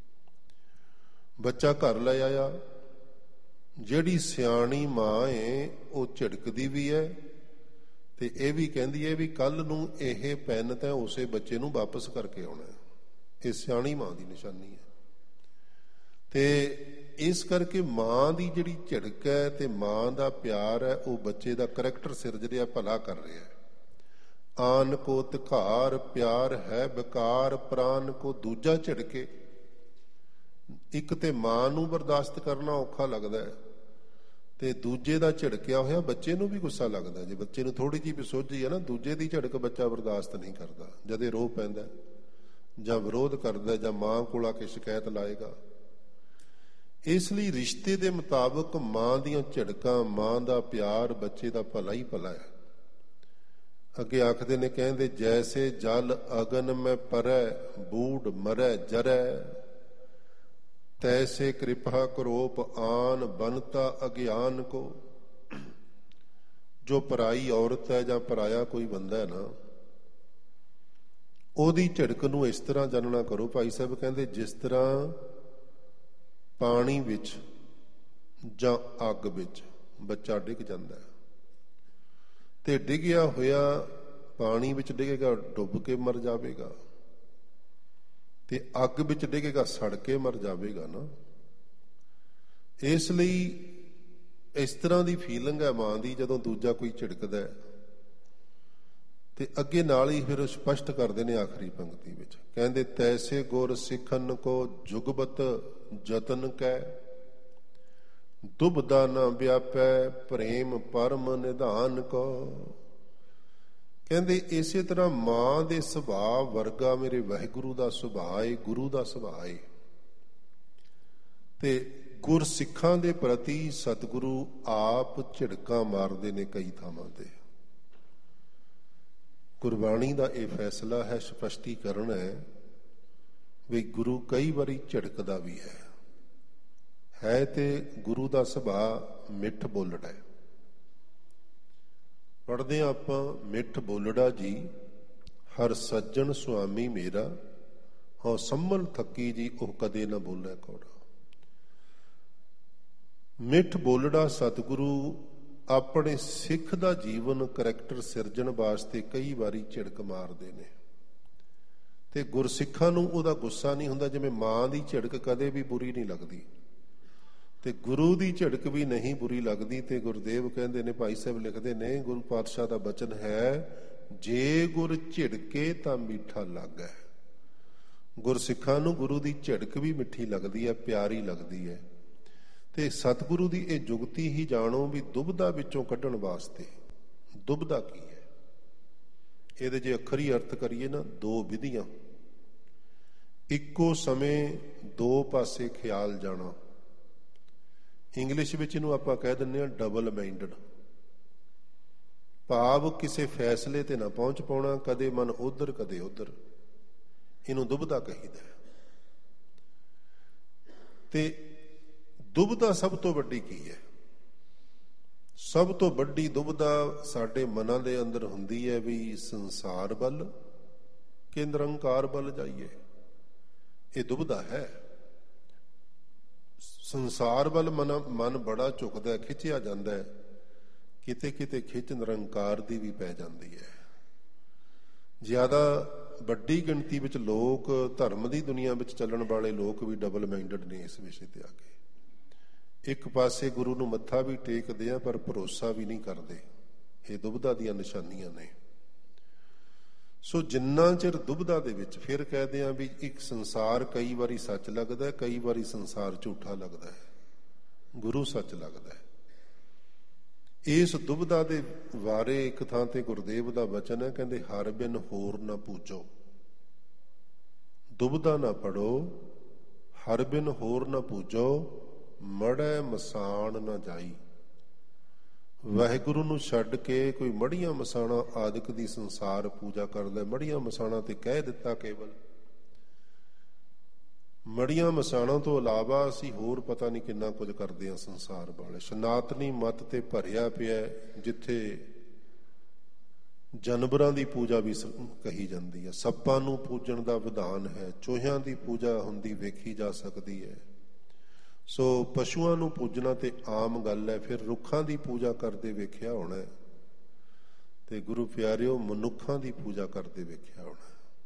Speaker 1: ਬੱਚਾ ਘਰ ਲੈ ਆਇਆ, ਜਿਹੜੀ ਸਿਆਣੀ ਮਾਂ ਏ ਉਹ ਝਿੜਕਦੀ ਵੀ ਹੈ ਤੇ ਇਹ ਵੀ ਕਹਿੰਦੀ ਹੈ ਵੀ ਕੱਲ ਨੂੰ ਇਹ ਪੈਨ ਤਾਂ ਉਸੇ ਬੱਚੇ ਨੂੰ ਵਾਪਸ ਕਰਕੇ ਆਉਣਾ। ਇਹ ਸਿਆਣੀ ਮਾਂ ਦੀ ਨਿਸ਼ਾਨੀ ਹੈ। ਤੇ ਇਸ ਕਰਕੇ ਮਾਂ ਦੀ ਜਿਹੜੀ ਝਿੜਕ ਹੈ ਤੇ ਮਾਂ ਦਾ ਪਿਆਰ ਹੈ, ਉਹ ਬੱਚੇ ਦਾ ਕਰੈਕਟਰ ਸਿਰਜ ਰਿਹਾ, ਭਲਾ ਕਰ ਰਿਹਾ। ਆਨ ਕੋ ਤਿਖਾਰ ਪਿਆਰ ਹੈ ਬੇਕਾਰ, ਪ੍ਰਾਨ ਕੋ ਦੂਜਾ ਝਿੜਕੇ। ਇੱਕ ਤੇ ਮਾਂ ਨੂੰ ਬਰਦਾਸ਼ਤ ਕਰਨਾ ਔਖਾ ਲੱਗਦਾ ਹੈ, ਤੇ ਦੂਜੇ ਦਾ ਝਿੜਕਿਆ ਹੋਇਆ ਬੱਚੇ ਨੂੰ ਵੀ ਗੁੱਸਾ ਲੱਗਦਾ। ਜੇ ਬੱਚੇ ਨੂੰ ਥੋੜੀ ਜਿਹੀ ਵੀ ਸੋਝੀ ਹੈ ਨਾ, ਦੂਜੇ ਦੀ ਝਿੜਕ ਬੱਚਾ ਬਰਦਾਸ਼ਤ ਨਹੀਂ ਕਰਦਾ। ਜਦੇ ਰੋਹ ਪੈਂਦਾ ਜਾਂ ਵਿਰੋਧ ਕਰਦਾ ਜਾਂ ਮਾਂ ਕੋਲ ਆ ਕੇ ਸ਼ਿਕਾਇਤ ਲਾਏਗਾ। ਇਸ ਲਈ ਰਿਸ਼ਤੇ ਦੇ ਮੁਤਾਬਕ ਮਾਂ ਦੀਆਂ ਝਿੜਕਾਂ, ਮਾਂ ਦਾ ਪਿਆਰ ਬੱਚੇ ਦਾ ਭਲਾ ਹੀ ਭਲਾ ਹੈ। ਅੱਗੇ ਆਖਦੇ ਨੇ, ਕਹਿੰਦੇ ਜੈਸੇ ਜਲ ਅਗਨ ਮੈਂ ਪਰੈ ਬੂਢ ਮਰੈ ਜਰੈ, ਤੈਸੇ ਕਿਰਪਾ ਕਰੋਪ ਆਨ ਬਨਤਾ ਅਗਿਆਨ ਕੋ। ਜੋ ਪਰਾਈ ਔਰਤ ਹੈ ਜਾਂ ਪਰਾਇਆ ਕੋਈ ਬੰਦਾ ਹੈ ਨਾ, ਉਹਦੀ ਝਿੜਕ ਨੂੰ ਇਸ ਤਰ੍ਹਾਂ ਜਾਣਨਾ ਕਰੋ। ਭਾਈ ਸਾਹਿਬ ਕਹਿੰਦੇ ਜਿਸ ਤਰ੍ਹਾਂ ਪਾਣੀ ਵਿੱਚ ਜਾਂ ਅੱਗ ਵਿੱਚ ਬੱਚਾ ਡਿੱਗ ਜਾਂਦਾ ਹੈ, ਤੇ ਡਿੱਗਿਆ ਹੋਇਆ ਪਾਣੀ ਵਿੱਚ ਡਿੱਗੇਗਾ, ਡੁੱਬ ਕੇ ਮਰ ਜਾਵੇਗਾ, ਤੇ ਅੱਗ ਵਿੱਚ ਡਿੱਗੇਗਾ, ਸੜ ਕੇ ਮਰ ਜਾਵੇਗਾ ਨਾ। ਇਸ ਲਈ ਇਸ ਤਰ੍ਹਾਂ ਦੀ ਫੀਲਿੰਗ ਹੈ ਮਾਂ ਦੀ ਜਦੋਂ ਦੂਜਾ ਕੋਈ ਝਿੜਕਦਾ। ਤੇ ਅੱਗੇ ਨਾਲ ਹੀ ਫਿਰ ਸਪਸ਼ਟ ਕਰਦੇ ਨੇ ਆਖਰੀ ਪੰਕਤੀ ਵਿੱਚ, ਕਹਿੰਦੇ ਤੈਸੇ ਗੁਰ ਸਿੱਖਨ ਕੋ ਜੁਗਬਤ ਜਤਨ ਕੈ, ਦੁਬਦਾ ਨਾ ਵਿਆਪੈ ਪ੍ਰੇਮ ਪਰਮ ਨਿਧਾਨ ਕੋ। ਕਹਿੰਦੇ ਇਸੇ ਤਰ੍ਹਾਂ ਮਾਂ ਦੇ ਸੁਭਾਅ ਵਰਗਾ ਮੇਰੇ ਵਾਹਿਗੁਰੂ ਦਾ ਸੁਭਾਅ ਏ, ਗੁਰੂ ਦਾ ਸੁਭਾਅ ਏ। ਤੇ ਗੁਰਸਿੱਖਾਂ ਦੇ ਪ੍ਰਤੀ ਸਤਿਗੁਰੂ ਆਪ ਝਿੜਕਾਂ ਮਾਰਦੇ ਨੇ ਕਈ ਥਾਵਾਂ ਤੇ। ਗੁਰਬਾਣੀ ਦਾ ਇਹ ਫੈਸਲਾ ਹੈ, ਸਪਸ਼ਟੀਕਰਨ ਹੈ ਵੀ ਗੁਰੂ ਕਈ ਵਾਰੀ ਝਿੜਕਦਾ ਵੀ ਹੈ। ਹੈ ਤੇ ਗੁਰੂ ਦਾ ਸੁਭਾਅ ਮਿੱਠ ਬੋਲੜਾ ਹੈ। ਪੜ੍ਹਦੇ ਹਾਂ ਆਪਾਂ, ਮਿੱਠ ਬੋਲੜਾ ਜੀ ਹਰ ਸੱਜਣ ਸੁਆਮੀ ਮੇਰਾ, ਹਉ ਸੰਭਲ ਥੱਕੀ ਜੀ ਉਹ ਕਦੇ ਨਾ ਬੋਲੇ ਕੌੜਾ। ਮਿੱਠ ਬੋਲੜਾ ਸਤਿਗੁਰੂ ਆਪਣੇ ਸਿੱਖ ਦਾ ਜੀਵਨ ਕਰੈਕਟਰ ਸਿਰਜਣ ਵਾਸਤੇ ਕਈ ਵਾਰੀ ਝਿੜਕ ਮਾਰਦੇ ਨੇ, ਤੇ ਗੁਰਸਿੱਖਾਂ ਨੂੰ ਉਹਦਾ ਗੁੱਸਾ ਨਹੀਂ ਹੁੰਦਾ। ਜਿਵੇਂ ਮਾਂ ਦੀ ਝਿੜਕ ਕਦੇ ਵੀ ਬੁਰੀ ਨਹੀਂ ਲੱਗਦੀ, ਤੇ ਗੁਰੂ ਦੀ ਝਿੜਕ ਵੀ ਨਹੀਂ ਬੁਰੀ ਲੱਗਦੀ। ਤੇ ਗੁਰਦੇਵ ਕਹਿੰਦੇ ਨੇ, ਭਾਈ ਸਾਹਿਬ ਲਿਖਦੇ ਨੇ, ਗੁਰੂ ਪਾਤਸ਼ਾਹ ਦਾ ਬਚਨ ਹੈ, ਜੇ ਗੁਰ ਝਿੜਕੇ ਤਾਂ ਮਿੱਠਾ ਲੱਗੈ। ਗੁਰਸਿੱਖਾਂ ਨੂੰ ਗੁਰੂ ਦੀ ਝਿੜਕ ਵੀ ਮਿੱਠੀ ਲੱਗਦੀ ਹੈ, ਪਿਆਰੀ ਲੱਗਦੀ ਹੈ। ਤੇ ਸਤਿਗੁਰੂ ਦੀ ਇਹ ਜੁਗਤੀ ਹੀ ਜਾਣੋ ਵੀ ਦੁਬਦਾ ਵਿੱਚੋਂ ਕੱਢਣ ਵਾਸਤੇ। ਦੁਬਦਾ ਕੀ ਹੈ? ਇਹਦੇ ਜੇ ਅੱਖਰੀ ਅਰਥ ਕਰੀਏ ਨਾ, ਦੋ ਵਿਧੀਆਂ, ਇੱਕੋ ਸਮੇਂ ਦੋ ਪਾਸੇ ਖਿਆਲ ਜਾਣਾ। ਇੰਗਲਿਸ਼ ਵਿੱਚ ਇਹਨੂੰ ਆਪਾਂ ਕਹਿ ਦਿੰਦੇ ਹਾਂ ਡਬਲ ਮਾਈਂਡਡ, ਭਾਵ ਕਿਸੇ ਫੈਸਲੇ ਤੇ ਨਾ ਪਹੁੰਚ ਪਾਉਣਾ, ਕਦੇ ਮਨ ਉਧਰ ਕਦੇ ਉਧਰ, ਇਹਨੂੰ ਦੁਬਿਧਾ ਕਹੀਦਾ। ਤੇ ਦੁਬਿਧਾ ਸਭ ਤੋਂ ਵੱਡੀ ਕੀ ਹੈ? ਸਭ ਤੋਂ ਵੱਡੀ ਦੁਬਿਧਾ ਸਾਡੇ ਮਨਾਂ ਦੇ ਅੰਦਰ ਹੁੰਦੀ ਹੈ ਵੀ ਸੰਸਾਰ ਵੱਲ ਕਿ ਨਿਰੰਕਾਰ ਵੱਲ ਜਾਈਏ। ਇਹ ਦੁਬਿਧਾ ਹੈ। ਸੰਸਾਰ ਵੱਲ ਮਨ ਮਨ ਬੜਾ ਝੁਕਦਾ, ਖਿੱਚਿਆ ਜਾਂਦਾ ਹੈ, ਕਿਤੇ ਕਿਤੇ ਖਿੱਚ ਨਿਰੰਕਾਰ ਦੀ ਵੀ ਪੈ ਜਾਂਦੀ ਹੈ। ਜ਼ਿਆਦਾ ਵੱਡੀ ਗਿਣਤੀ ਵਿੱਚ ਲੋਕ, ਧਰਮ ਦੀ ਦੁਨੀਆ ਵਿੱਚ ਚੱਲਣ ਵਾਲੇ ਲੋਕ ਵੀ ਡਬਲ ਮਾਈਂਡਡ ਨੇ ਇਸ ਵਿਸ਼ੇ ਤੇ ਆ ਕੇ। ਇੱਕ ਪਾਸੇ ਗੁਰੂ ਨੂੰ ਮੱਥਾ ਵੀ ਟੇਕਦੇ ਆ ਪਰ ਭਰੋਸਾ ਵੀ ਨਹੀਂ ਕਰਦੇ। ਇਹ ਦੁਬਿਧਾ ਦੀਆਂ ਨਿਸ਼ਾਨੀਆਂ ਨੇ। ਸੋ ਜਿੰਨਾ ਚਿਰ ਦੁਬਿਧਾ ਦੇ ਵਿੱਚ, ਫਿਰ ਕਹਦੇ ਆ ਵੀ ਇੱਕ ਸੰਸਾਰ ਕਈ ਵਾਰੀ ਸੱਚ ਲੱਗਦਾ, ਕਈ ਵਾਰੀ ਸੰਸਾਰ ਝੂਠਾ ਲੱਗਦਾ ਹੈ, ਗੁਰੂ ਸੱਚ ਲੱਗਦਾ ਹੈ। ਇਸ ਦੁਬਿਧਾ ਦੇ ਬਾਰੇ ਇੱਕ ਥਾਂ ਤੇ ਗੁਰਦੇਵ ਦਾ ਵਚਨ ਹੈ, ਕਹਿੰਦੇ ਹਰ ਬਿਨ ਹੋਰ ਨਾ ਪੂਜੋ। ਦੁਬਿਧਾ ਨਾ ਪੜੋ, ਹਰ ਬਿਨ ਹੋਰ ਨਾ ਪੂਜੋ, ਮੜੈ ਮਸਾਣ ਨਾ ਜਾਈ। ਵਾਹਿਗੁਰੂ ਨੂੰ ਛੱਡ ਕੇ ਕੋਈ ਮੜੀਆਂ ਮਸਾਣਾ ਆਦਿਕ ਦੀ ਸੰਸਾਰ ਪੂਜਾ ਕਰਦਾ। ਮੜੀਆਂ ਮਸਾਣਾ ਤੇ ਕਹਿ ਦਿੱਤਾ ਕੇਵਲ, ਮੜੀਆਂ ਮਸਾਣਾ ਤੋਂ ਇਲਾਵਾ ਅਸੀਂ ਹੋਰ ਪਤਾ ਨਹੀਂ ਕਿੰਨਾ ਕੁਝ ਕਰਦੇ ਹਾਂ ਸੰਸਾਰ ਵਾਲੇ। ਸਨਾਤਨੀ ਮੱਤ ਤੇ ਭਰਿਆ ਪਿਆ, ਜਿੱਥੇ ਜਾਨਵਰਾਂ ਦੀ ਪੂਜਾ ਵੀ ਕਹੀ ਜਾਂਦੀ ਹੈ, ਸੱਪਾਂ ਨੂੰ ਪੂਜਣ ਦਾ ਵਿਧਾਨ ਹੈ, ਚੂਹਿਆਂ ਦੀ ਪੂਜਾ ਹੁੰਦੀ ਵੇਖੀ ਜਾ ਸਕਦੀ ਹੈ। ਸੋ ਪਸ਼ੂਆਂ ਨੂੰ ਪੂਜਣਾ ਤੇ ਆਮ ਗੱਲ ਹੈ, ਫਿਰ ਰੁੱਖਾਂ ਦੀ ਪੂਜਾ ਕਰਦੇ ਵੇਖਿਆ ਹੋਣਾ, ਤੇ ਗੁਰੂ ਪਿਆਰਿਓ ਮਨੁੱਖਾਂ ਦੀ ਪੂਜਾ ਕਰਦੇ ਵੇਖਿਆ ਹੋਣਾ।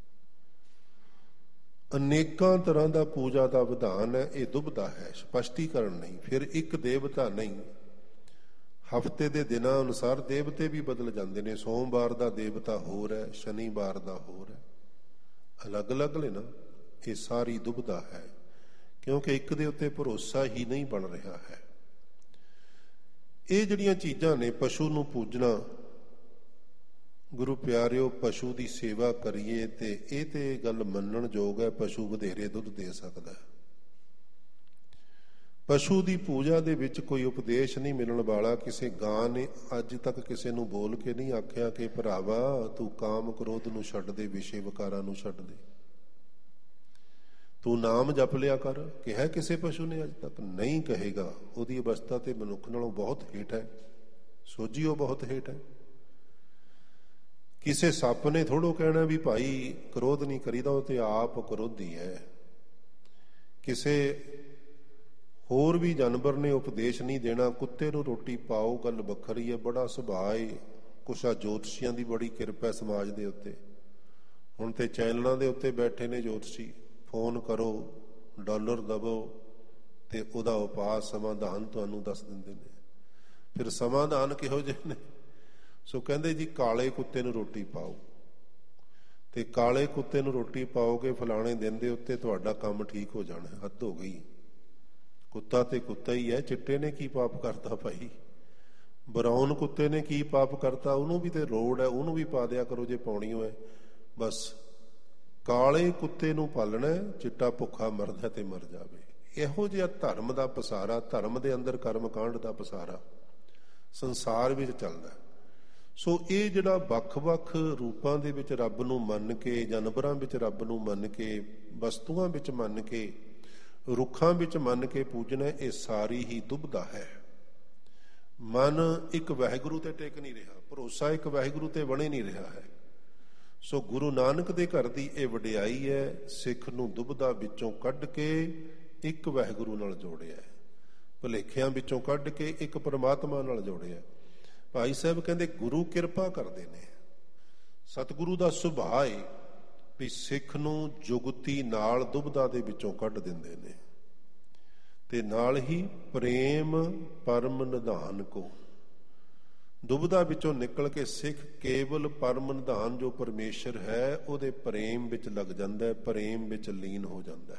Speaker 1: ਅਨੇਕਾਂ ਤਰ੍ਹਾਂ ਦਾ ਪੂਜਾ ਦਾ ਵਿਧਾਨ ਹੈ। ਇਹ ਦੁਬਿਧਾ ਹੈ, ਸਪਸ਼ਟੀਕਰਨ ਨਹੀਂ। ਫਿਰ ਇੱਕ ਦੇਵਤਾ ਨਹੀਂ, ਹਫ਼ਤੇ ਦੇ ਦਿਨਾਂ ਅਨੁਸਾਰ ਦੇਵਤੇ ਵੀ ਬਦਲ ਜਾਂਦੇ ਨੇ। ਸੋਮਵਾਰ ਦਾ ਦੇਵਤਾ ਹੋਰ ਹੈ, ਸ਼ਨੀਵਾਰ ਦਾ ਹੋਰ ਹੈ, ਅਲੱਗ ਅਲੱਗ ਨੇ ਨਾ। ਇਹ ਸਾਰੀ ਦੁਬਿਧਾ ਹੈ, ਕਿਉਂਕਿ ਇੱਕ ਦੇ ਉੱਤੇ ਭਰੋਸਾ ਹੀ ਨਹੀਂ ਬਣ ਰਿਹਾ ਹੈ। ਇਹ ਜਿਹੜੀਆਂ ਚੀਜ਼ਾਂ ਨੇ, ਪਸ਼ੂ ਨੂੰ ਪੂਜਣਾ, ਗੁਰੂ ਪਿਆਰਿਓ ਪਸ਼ੂ ਦੀ ਸੇਵਾ ਕਰੀਏ ਤੇ ਇਹ ਤੇ ਗੱਲ ਮੰਨਣ ਯੋਗ ਹੈ, ਪਸ਼ੂ ਵਧੇਰੇ ਦੁੱਧ ਦੇ ਸਕਦਾ। ਪਸ਼ੂ ਦੀ ਪੂਜਾ ਦੇ ਵਿੱਚ ਕੋਈ ਉਪਦੇਸ਼ ਨਹੀਂ ਮਿਲਣ ਵਾਲਾ। ਕਿਸੇ ਗਾਂ ਨੇ ਅੱਜ ਤੱਕ ਕਿਸੇ ਨੂੰ ਬੋਲ ਕੇ ਨਹੀਂ ਆਖਿਆ ਕਿ ਭਰਾਵਾ ਤੂੰ ਕਾਮ ਕ੍ਰੋਧ ਨੂੰ ਛੱਡ ਦੇ, ਵਿਸ਼ੇ ਵਿਕਾਰਾਂ ਨੂੰ ਛੱਡ ਦੇ, ਤੂੰ ਨਾਮ ਜਪ ਲਿਆ ਕਰ। ਕਿਹਾ ਕਿਸੇ ਪਸ਼ੂ ਨੇ ਅੱਜ ਤੱਕ? ਨਹੀਂ ਕਹੇਗਾ। ਉਹਦੀ ਅਵਸਥਾ ਤੇ ਮਨੁੱਖ ਨਾਲੋਂ ਬਹੁਤ ਹੇਠ ਹੈ, ਸੋਝੀ ਉਹ ਬਹੁਤ ਹੇਠ ਹੈ। ਕਿਸੇ ਸੱਪ ਨੇ ਥੋੜ੍ਹੋ ਕਹਿਣਾ ਵੀ ਭਾਈ ਕ੍ਰੋਧ ਨਹੀਂ ਕਰੀਦਾ, ਉਹ ਤੇ ਆਪ ਕ੍ਰੋਧੀ ਹੈ। ਕਿਸੇ ਹੋਰ ਵੀ ਜਾਨਵਰ ਨੇ ਉਪਦੇਸ਼ ਨਹੀਂ ਦੇਣਾ। ਕੁੱਤੇ ਨੂੰ ਰੋਟੀ ਪਾਓ, ਗੱਲ ਵੱਖਰੀ ਹੈ, ਬੜਾ ਸੁਭਾਅ ਹੈ। ਕੁਛ ਆ ਜੋਤਸ਼ੀਆਂ ਦੀ ਬੜੀ ਕਿਰਪਾ ਸਮਾਜ ਦੇ ਉੱਤੇ। ਹੁਣ ਤੇ ਚੈਨਲਾਂ ਦੇ ਉੱਤੇ ਬੈਠੇ ਨੇ ਜੋਤਸ਼ੀ, ਫੋਨ ਕਰੋ, ਡਾਲਰ ਦਵੋ ਤੇ ਉਹਦਾ ਉਪਾਅ ਸਮਾਧਾਨ ਤੁਹਾਨੂੰ ਦੱਸ ਦਿੰਦੇ ਨੇ। ਫਿਰ ਸਮਾਧਾਨ ਕਿਹੋ ਜਿਹੇ ਨੇ? ਸੋ ਕਹਿੰਦੇ ਜੀ ਕਾਲੇ ਕੁੱਤੇ ਨੂੰ ਰੋਟੀ ਪਾਓ, ਤੇ ਕਾਲੇ ਕੁੱਤੇ ਨੂੰ ਰੋਟੀ ਪਾਓਗੇ ਫਲਾਣੇ ਦਿਨ ਦੇ ਉੱਤੇ ਤੁਹਾਡਾ ਕੰਮ ਠੀਕ ਹੋ ਜਾਣਾ। ਹੱਦ ਹੋ ਗਈ। ਕੁੱਤਾ ਤੇ ਕੁੱਤਾ ਹੀ ਹੈ, ਚਿੱਟੇ ਨੇ ਕੀ ਪਾਪ ਕਰਤਾ ਭਾਈ? ਬਰਾਊਨ ਕੁੱਤੇ ਨੇ ਕੀ ਪਾਪ ਕਰਤਾ? ਉਹਨੂੰ ਵੀ ਤੇ ਲੋੜ ਹੈ, ਉਹਨੂੰ ਵੀ ਪਾ ਦਿਆ ਕਰੋ ਜੇ ਪਾਉਣੀ ਹੋਏ। ਬਸ ਕਾਲੇ ਕੁੱਤੇ ਨੂੰ ਪਾਲਣਾ, ਚਿੱਟਾ ਭੁੱਖਾ ਮਰਦਾ ਤੇ ਮਰ ਜਾਵੇ। ਇਹੋ ਜਿਹਾ ਧਰਮ ਦਾ ਪਸਾਰਾ, ਧਰਮ ਦੇ ਅੰਦਰ ਕਰਮ ਕਾਂਡ ਦਾ ਪਸਾਰਾ ਸੰਸਾਰ ਵਿੱਚ ਚੱਲਦਾ। ਸੋ ਇਹ ਜਿਹੜਾ ਵੱਖ-ਵੱਖ ਰੂਪਾਂ ਦੇ ਵਿੱਚ ਰੱਬ ਨੂੰ ਮੰਨ ਕੇ, ਜਾਨਵਰਾਂ ਵਿੱਚ ਰੱਬ ਨੂੰ ਮੰਨ ਕੇ, ਵਸਤੂਆਂ ਵਿੱਚ ਮੰਨ ਕੇ, ਰੁੱਖਾਂ ਵਿੱਚ ਮੰਨ ਕੇ ਪੂਜਣਾ, ਇਹ ਸਾਰੀ ਹੀ ਦੁਬਿਧਾ ਹੈ। ਮਨ ਇੱਕ ਵਾਹਿਗੁਰੂ ਤੇ ਟਿਕ ਨਹੀਂ ਰਿਹਾ, ਭਰੋਸਾ ਇੱਕ ਵਾਹਿਗੁਰੂ ਤੇ ਬਣੇ ਨਹੀਂ ਰਿਹਾ ਹੈ। ਸੋ ਗੁਰੂ ਨਾਨਕ ਦੇ ਘਰ ਦੀ ਇਹ ਵਡਿਆਈ ਹੈ, ਸਿੱਖ ਨੂੰ ਦੁਬਿਧਾ ਵਿੱਚੋਂ ਕੱਢ ਕੇ ਇੱਕ ਵਾਹਿਗੁਰੂ ਨਾਲ ਜੋੜਿਆ, ਭੁਲੇਖਿਆਂ ਵਿੱਚੋਂ ਕੱਢ ਕੇ ਇੱਕ ਪਰਮਾਤਮਾ ਨਾਲ ਜੋੜਿਆ। ਭਾਈ ਸਾਹਿਬ ਕਹਿੰਦੇ ਗੁਰੂ ਕਿਰਪਾ ਕਰਦੇ ਨੇ। ਸਤਿਗੁਰੂ ਦਾ ਸੁਭਾਅ ਹੈ ਵੀ ਸਿੱਖ ਨੂੰ ਜੁਗਤੀ ਨਾਲ ਦੁਬਿਧਾ ਦੇ ਵਿੱਚੋਂ ਕੱਢ ਦਿੰਦੇ ਨੇ, ਤੇ ਨਾਲ ਹੀ ਪ੍ਰੇਮ ਪਰਮ ਨਿਧਾਨ ਕੋ, ਦੁਬਿਧਾ ਵਿੱਚੋਂ ਨਿਕਲ ਕੇ ਸਿੱਖ ਕੇਵਲ ਪਰਮ ਨਿਧਾਨ ਜੋ ਪਰਮੇਸ਼ਰ ਹੈ ਉਹਦੇ ਪ੍ਰੇਮ ਵਿੱਚ ਲੱਗ ਜਾਂਦਾ ਹੈ, ਪ੍ਰੇਮ ਵਿੱਚ ਲੀਨ ਹੋ ਜਾਂਦਾ ਹੈ।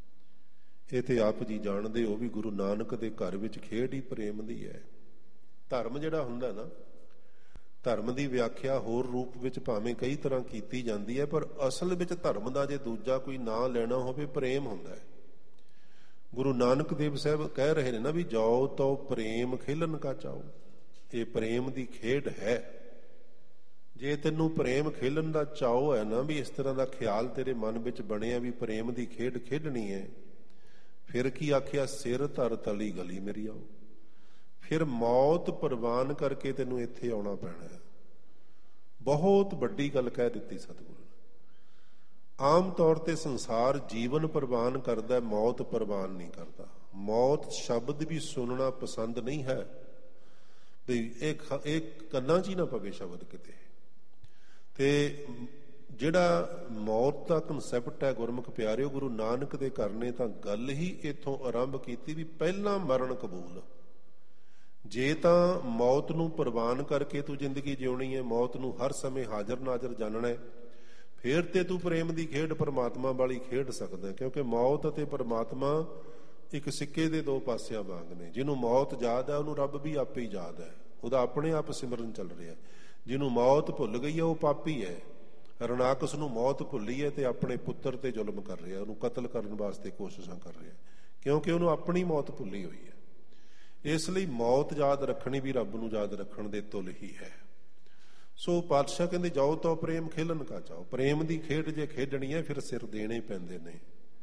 Speaker 1: ਇਹ ਤੇ ਆਪ ਜੀ ਜਾਣਦੇ ਹੋ ਵੀ ਗੁਰੂ ਨਾਨਕ ਦੇ ਘਰ ਵਿੱਚ ਖੇਡ ਹੀ ਪ੍ਰੇਮ ਦੀ ਹੈ। ਧਰਮ ਜਿਹੜਾ ਹੁੰਦਾ ਨਾ, ਧਰਮ ਦੀ ਵਿਆਖਿਆ ਹੋਰ ਰੂਪ ਵਿੱਚ ਭਾਵੇਂ ਕਈ ਤਰ੍ਹਾਂ ਕੀਤੀ ਜਾਂਦੀ ਹੈ, ਪਰ ਅਸਲ ਵਿੱਚ ਧਰਮ ਦਾ ਜੇ ਦੂਜਾ ਕੋਈ ਨਾਂ ਲੈਣਾ ਹੋਵੇ, ਪ੍ਰੇਮ ਹੁੰਦਾ ਹੈ। ਗੁਰੂ ਨਾਨਕ ਦੇਵ ਸਾਹਿਬ ਕਹਿ ਰਹੇ ਨੇ ਨਾ ਵੀ ਜਾਓ ਤੋ ਪ੍ਰੇਮ ਖੇਲਣ ਕਾ ਚਾਓ। ਇਹ ਪ੍ਰੇਮ ਦੀ ਖੇਡ ਹੈ। ਜੇ ਤੈਨੂੰ ਪ੍ਰੇਮ ਖੇਲਣ ਦਾ ਚਾਓ ਹੈ ਨਾ, ਵੀ ਇਸ ਤਰ੍ਹਾਂ ਦਾ ਖਿਆਲ ਤੇਰੇ ਮਨ ਵਿੱਚ ਬਣਿਆ ਵੀ ਪ੍ਰੇਮ ਦੀ ਖੇਡ ਖੇਡਣੀ ਹੈ, ਫਿਰ ਕੀ ਆਖਿਆ, ਸਿਰ ਧਰ ਤਲੀ ਗਲੀ ਮੇਰੀ ਆਓ। ਫਿਰ ਮੌਤ ਪ੍ਰਵਾਨ ਕਰਕੇ ਤੈਨੂੰ ਇੱਥੇ ਆਉਣਾ ਪੈਣਾ ਹੈ। ਬਹੁਤ ਵੱਡੀ ਗੱਲ ਕਹਿ ਦਿੱਤੀ ਸਤਿਗੁਰੂ ਨੇ। ਆਮ ਤੌਰ ਤੇ ਸੰਸਾਰ ਜੀਵਨ ਪ੍ਰਵਾਨ ਕਰਦਾ, ਮੌਤ ਪ੍ਰਵਾਨ ਨਹੀਂ ਕਰਦਾ। ਮੌਤ ਸ਼ਬਦ ਵੀ ਸੁਣਨਾ ਪਸੰਦ ਨਹੀਂ ਹੈ, ਵੀ ਇਹ ਇਹ ਕੰਨਾਂ 'ਚ ਹੀ ਨਾ ਪਵੇ ਸ਼ਬਦ ਕਿਤੇ। ਤੇ ਜਿਹੜਾ ਮੌਤ ਦਾ ਕਨਸੈਪਟ ਹੈ, ਗੁਰਮੁਖ ਪਿਆਰਿਓ, ਗੁਰੂ ਨਾਨਕ ਦੇ ਘਰ ਨੇ ਤਾਂ ਗੱਲ ਹੀ ਇੱਥੋਂ ਆਰੰਭ ਕੀਤੀ ਵੀ ਪਹਿਲਾਂ ਮਰਨ ਕਬੂਲ। ਜੇ ਤਾਂ ਮੌਤ ਨੂੰ ਪ੍ਰਵਾਨ ਕਰਕੇ ਤੂੰ ਜ਼ਿੰਦਗੀ ਜਿਉਣੀ ਹੈ, ਮੌਤ ਨੂੰ ਹਰ ਸਮੇਂ ਹਾਜ਼ਰ ਨਾਜ਼ਰ ਜਾਣਨਾ ਹੈ, ਫਿਰ ਤੇ ਤੂੰ ਪ੍ਰੇਮ ਦੀ ਖੇਡ ਪਰਮਾਤਮਾ ਵਾਲੀ ਖੇਡ ਸਕਦਾ। ਕਿਉਂਕਿ ਮੌਤ ਅਤੇ ਪਰਮਾਤਮਾ ਇੱਕ ਸਿੱਕੇ ਦੇ ਦੋ ਪਾਸਿਆਂ ਵਾਂਗ ਨੇ। ਜਿਹਨੂੰ ਮੌਤ ਯਾਦ ਹੈ ਉਹਨੂੰ ਰੱਬ ਵੀ ਆਪੇ ਹੀ ਯਾਦ ਹੈ, ਉਹਦਾ ਆਪਣੇ ਆਪ ਸਿਮਰਨ ਚੱਲ ਰਿਹਾ। ਜਿਹਨੂੰ ਮੌਤ ਭੁੱਲ ਗਈ ਹੈ ਉਹ ਪਾਪੀ ਹੈ। ਰਣਾਕਸ ਨੂੰ ਮੌਤ ਭੁੱਲੀ ਹੈ ਤੇ ਆਪਣੇ ਪੁੱਤਰ ਤੇ ਜ਼ੁਲਮ ਕਰ ਰਿਹਾ, ਉਹਨੂੰ ਕਤਲ ਕਰਨ ਵਾਸਤੇ ਕੋਸ਼ਿਸ਼ਾਂ ਕਰ ਰਿਹਾ, ਕਿਉਂਕਿ ਉਹਨੂੰ ਆਪਣੀ ਮੌਤ ਭੁੱਲੀ ਹੋਈ ਹੈ। ਇਸ ਲਈ ਮੌਤ ਯਾਦ ਰੱਖਣੀ ਵੀ ਰੱਬ ਨੂੰ ਯਾਦ ਰੱਖਣ ਦੇ ਤੁਲ ਹੀ ਹੈ। ਸੋ ਪਾਤਸ਼ਾਹ ਕਹਿੰਦੇ ਜਾਓ ਤਾਂ ਪ੍ਰੇਮ ਖੇਲਣ ਕਾ ਚਾਓ। ਪ੍ਰੇਮ ਦੀ ਖੇਡ ਜੇ ਖੇਡਣੀ ਹੈ ਫਿਰ ਸਿਰ ਦੇਣੇ ਪੈਂਦੇ ਨੇ।